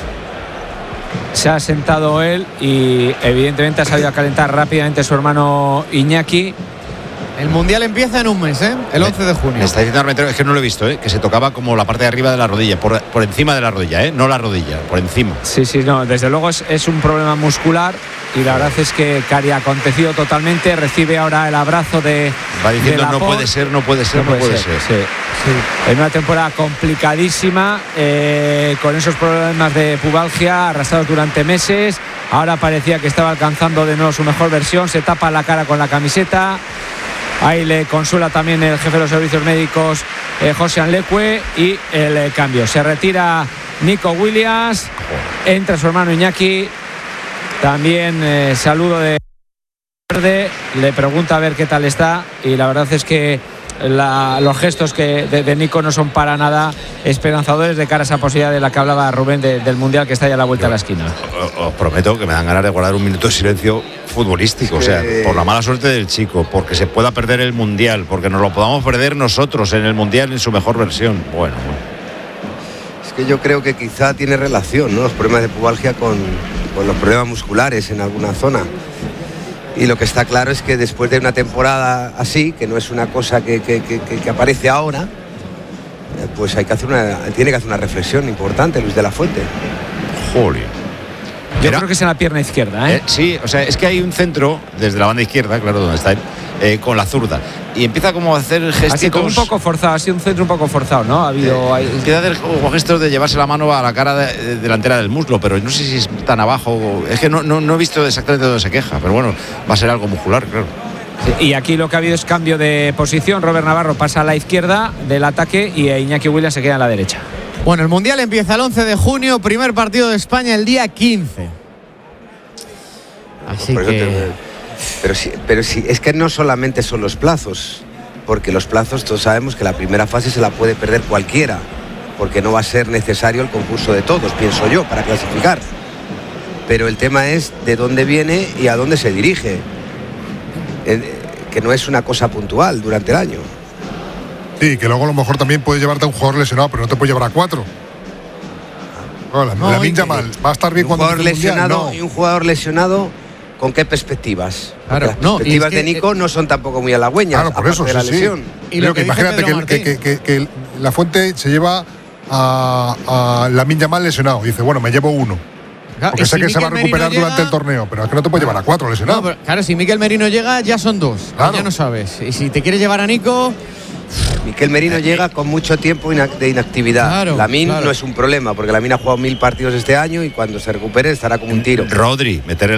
Se ha sentado él y evidentemente ha salido a calentar rápidamente su hermano Iñaki. El Mundial empieza en un mes, ¿eh? El once de junio. Me está diciendo Armentero, es que no lo he visto, ¿eh? Que se tocaba como la parte de arriba de la rodilla, por, por encima de la rodilla, ¿eh? No la rodilla, por encima. Sí, sí, no, desde luego es, es un problema muscular y la verdad es que Cari ha acontecido totalmente. Recibe ahora el abrazo de. Va diciendo de no puede ser, no puede ser, no, no puede, puede ser. ser. Sí, sí. En una temporada complicadísima, eh, con esos problemas de pubalgia arrastrados durante meses. Ahora parecía que estaba alcanzando de nuevo su mejor versión. Se tapa la cara con la camiseta. Ahí le consuela también el jefe de los servicios médicos, eh, José Anlecue, y el eh, cambio. Se retira Nico Williams, entra su hermano Iñaki. También eh, saludo de Verde, le pregunta a ver qué tal está, y la verdad es que la, los gestos que de, de Nico no son para nada esperanzadores de cara a esa posibilidad de la que hablaba Rubén de, del Mundial, que está ya a la vuelta Yo, de la esquina. Os, os prometo que me dan ganas de guardar un minuto de silencio futbolístico, sí. O sea, por la mala suerte del chico, porque se pueda perder el Mundial, porque nos lo podamos perder nosotros en el Mundial en su mejor versión. Bueno, bueno. Es que yo creo que quizá tiene relación, ¿no? Los problemas de pubalgia con, con los problemas musculares en alguna zona. Y lo que está claro es que después de una temporada así, que no es una cosa que, que, que, que aparece ahora, pues hay que hacer una, tiene que hacer una reflexión importante Luis de la Fuente. Joder. Yo Era, creo que es en la pierna izquierda, ¿eh? ¿eh? Sí, o sea, es que hay un centro desde la banda izquierda, claro, donde está él, eh, con la zurda. Y empieza como a hacer gestos. Así como un poco forzado, ha sido un centro un poco forzado, ¿no? Ha habido. Eh, empieza a hacer gestos de llevarse la mano a la cara de, de, delantera del muslo, pero no sé si es tan abajo. Es que no, no, no he visto exactamente dónde se queja, pero bueno, va a ser algo muscular, claro. Sí, y aquí lo que ha habido es cambio de posición. Robert Navarro pasa a la izquierda del ataque y Iñaki Williams se queda en la derecha. Bueno, el Mundial empieza el once de junio, primer partido de España el día quince. Así pues que... te, pero sí, pero sí, es que no solamente son los plazos, porque los plazos todos sabemos que la primera fase se la puede perder cualquiera, porque no va a ser necesario el concurso de todos, pienso yo, para clasificar. Pero el tema es de dónde viene y a dónde se dirige, eh, que no es una cosa puntual durante el año. Sí, que luego a lo mejor también puedes llevarte a un jugador lesionado, pero no te puedes llevar a cuatro. Hola, no, Lamine Yamal va a estar bien cuando jugador lesionado no. Y un jugador lesionado, ¿con qué perspectivas? Claro, las no, perspectivas es que, de Nico no son tampoco muy halagüeñas. Claro, por eso, de la sí, lesión. Sí. Y lo que imagínate que, que, que, que, que la Fuente se lleva a, a Lamine Yamal lesionado. Y dice, bueno, me llevo uno. Claro, porque sé si que Mikel se va a recuperar Merino durante llega, el torneo, pero es que no te puedes llevar a cuatro lesionados. No, pero, claro, si Mikel Merino llega, ya son dos. Claro. Ya no sabes. Y si te quieres llevar a Nico. Mikel Merino llega con mucho tiempo de inactividad. Claro, Lamine claro. no es un problema, porque Lamine ha jugado mil partidos este año y cuando se recupere estará como un tiro. Rodri, meter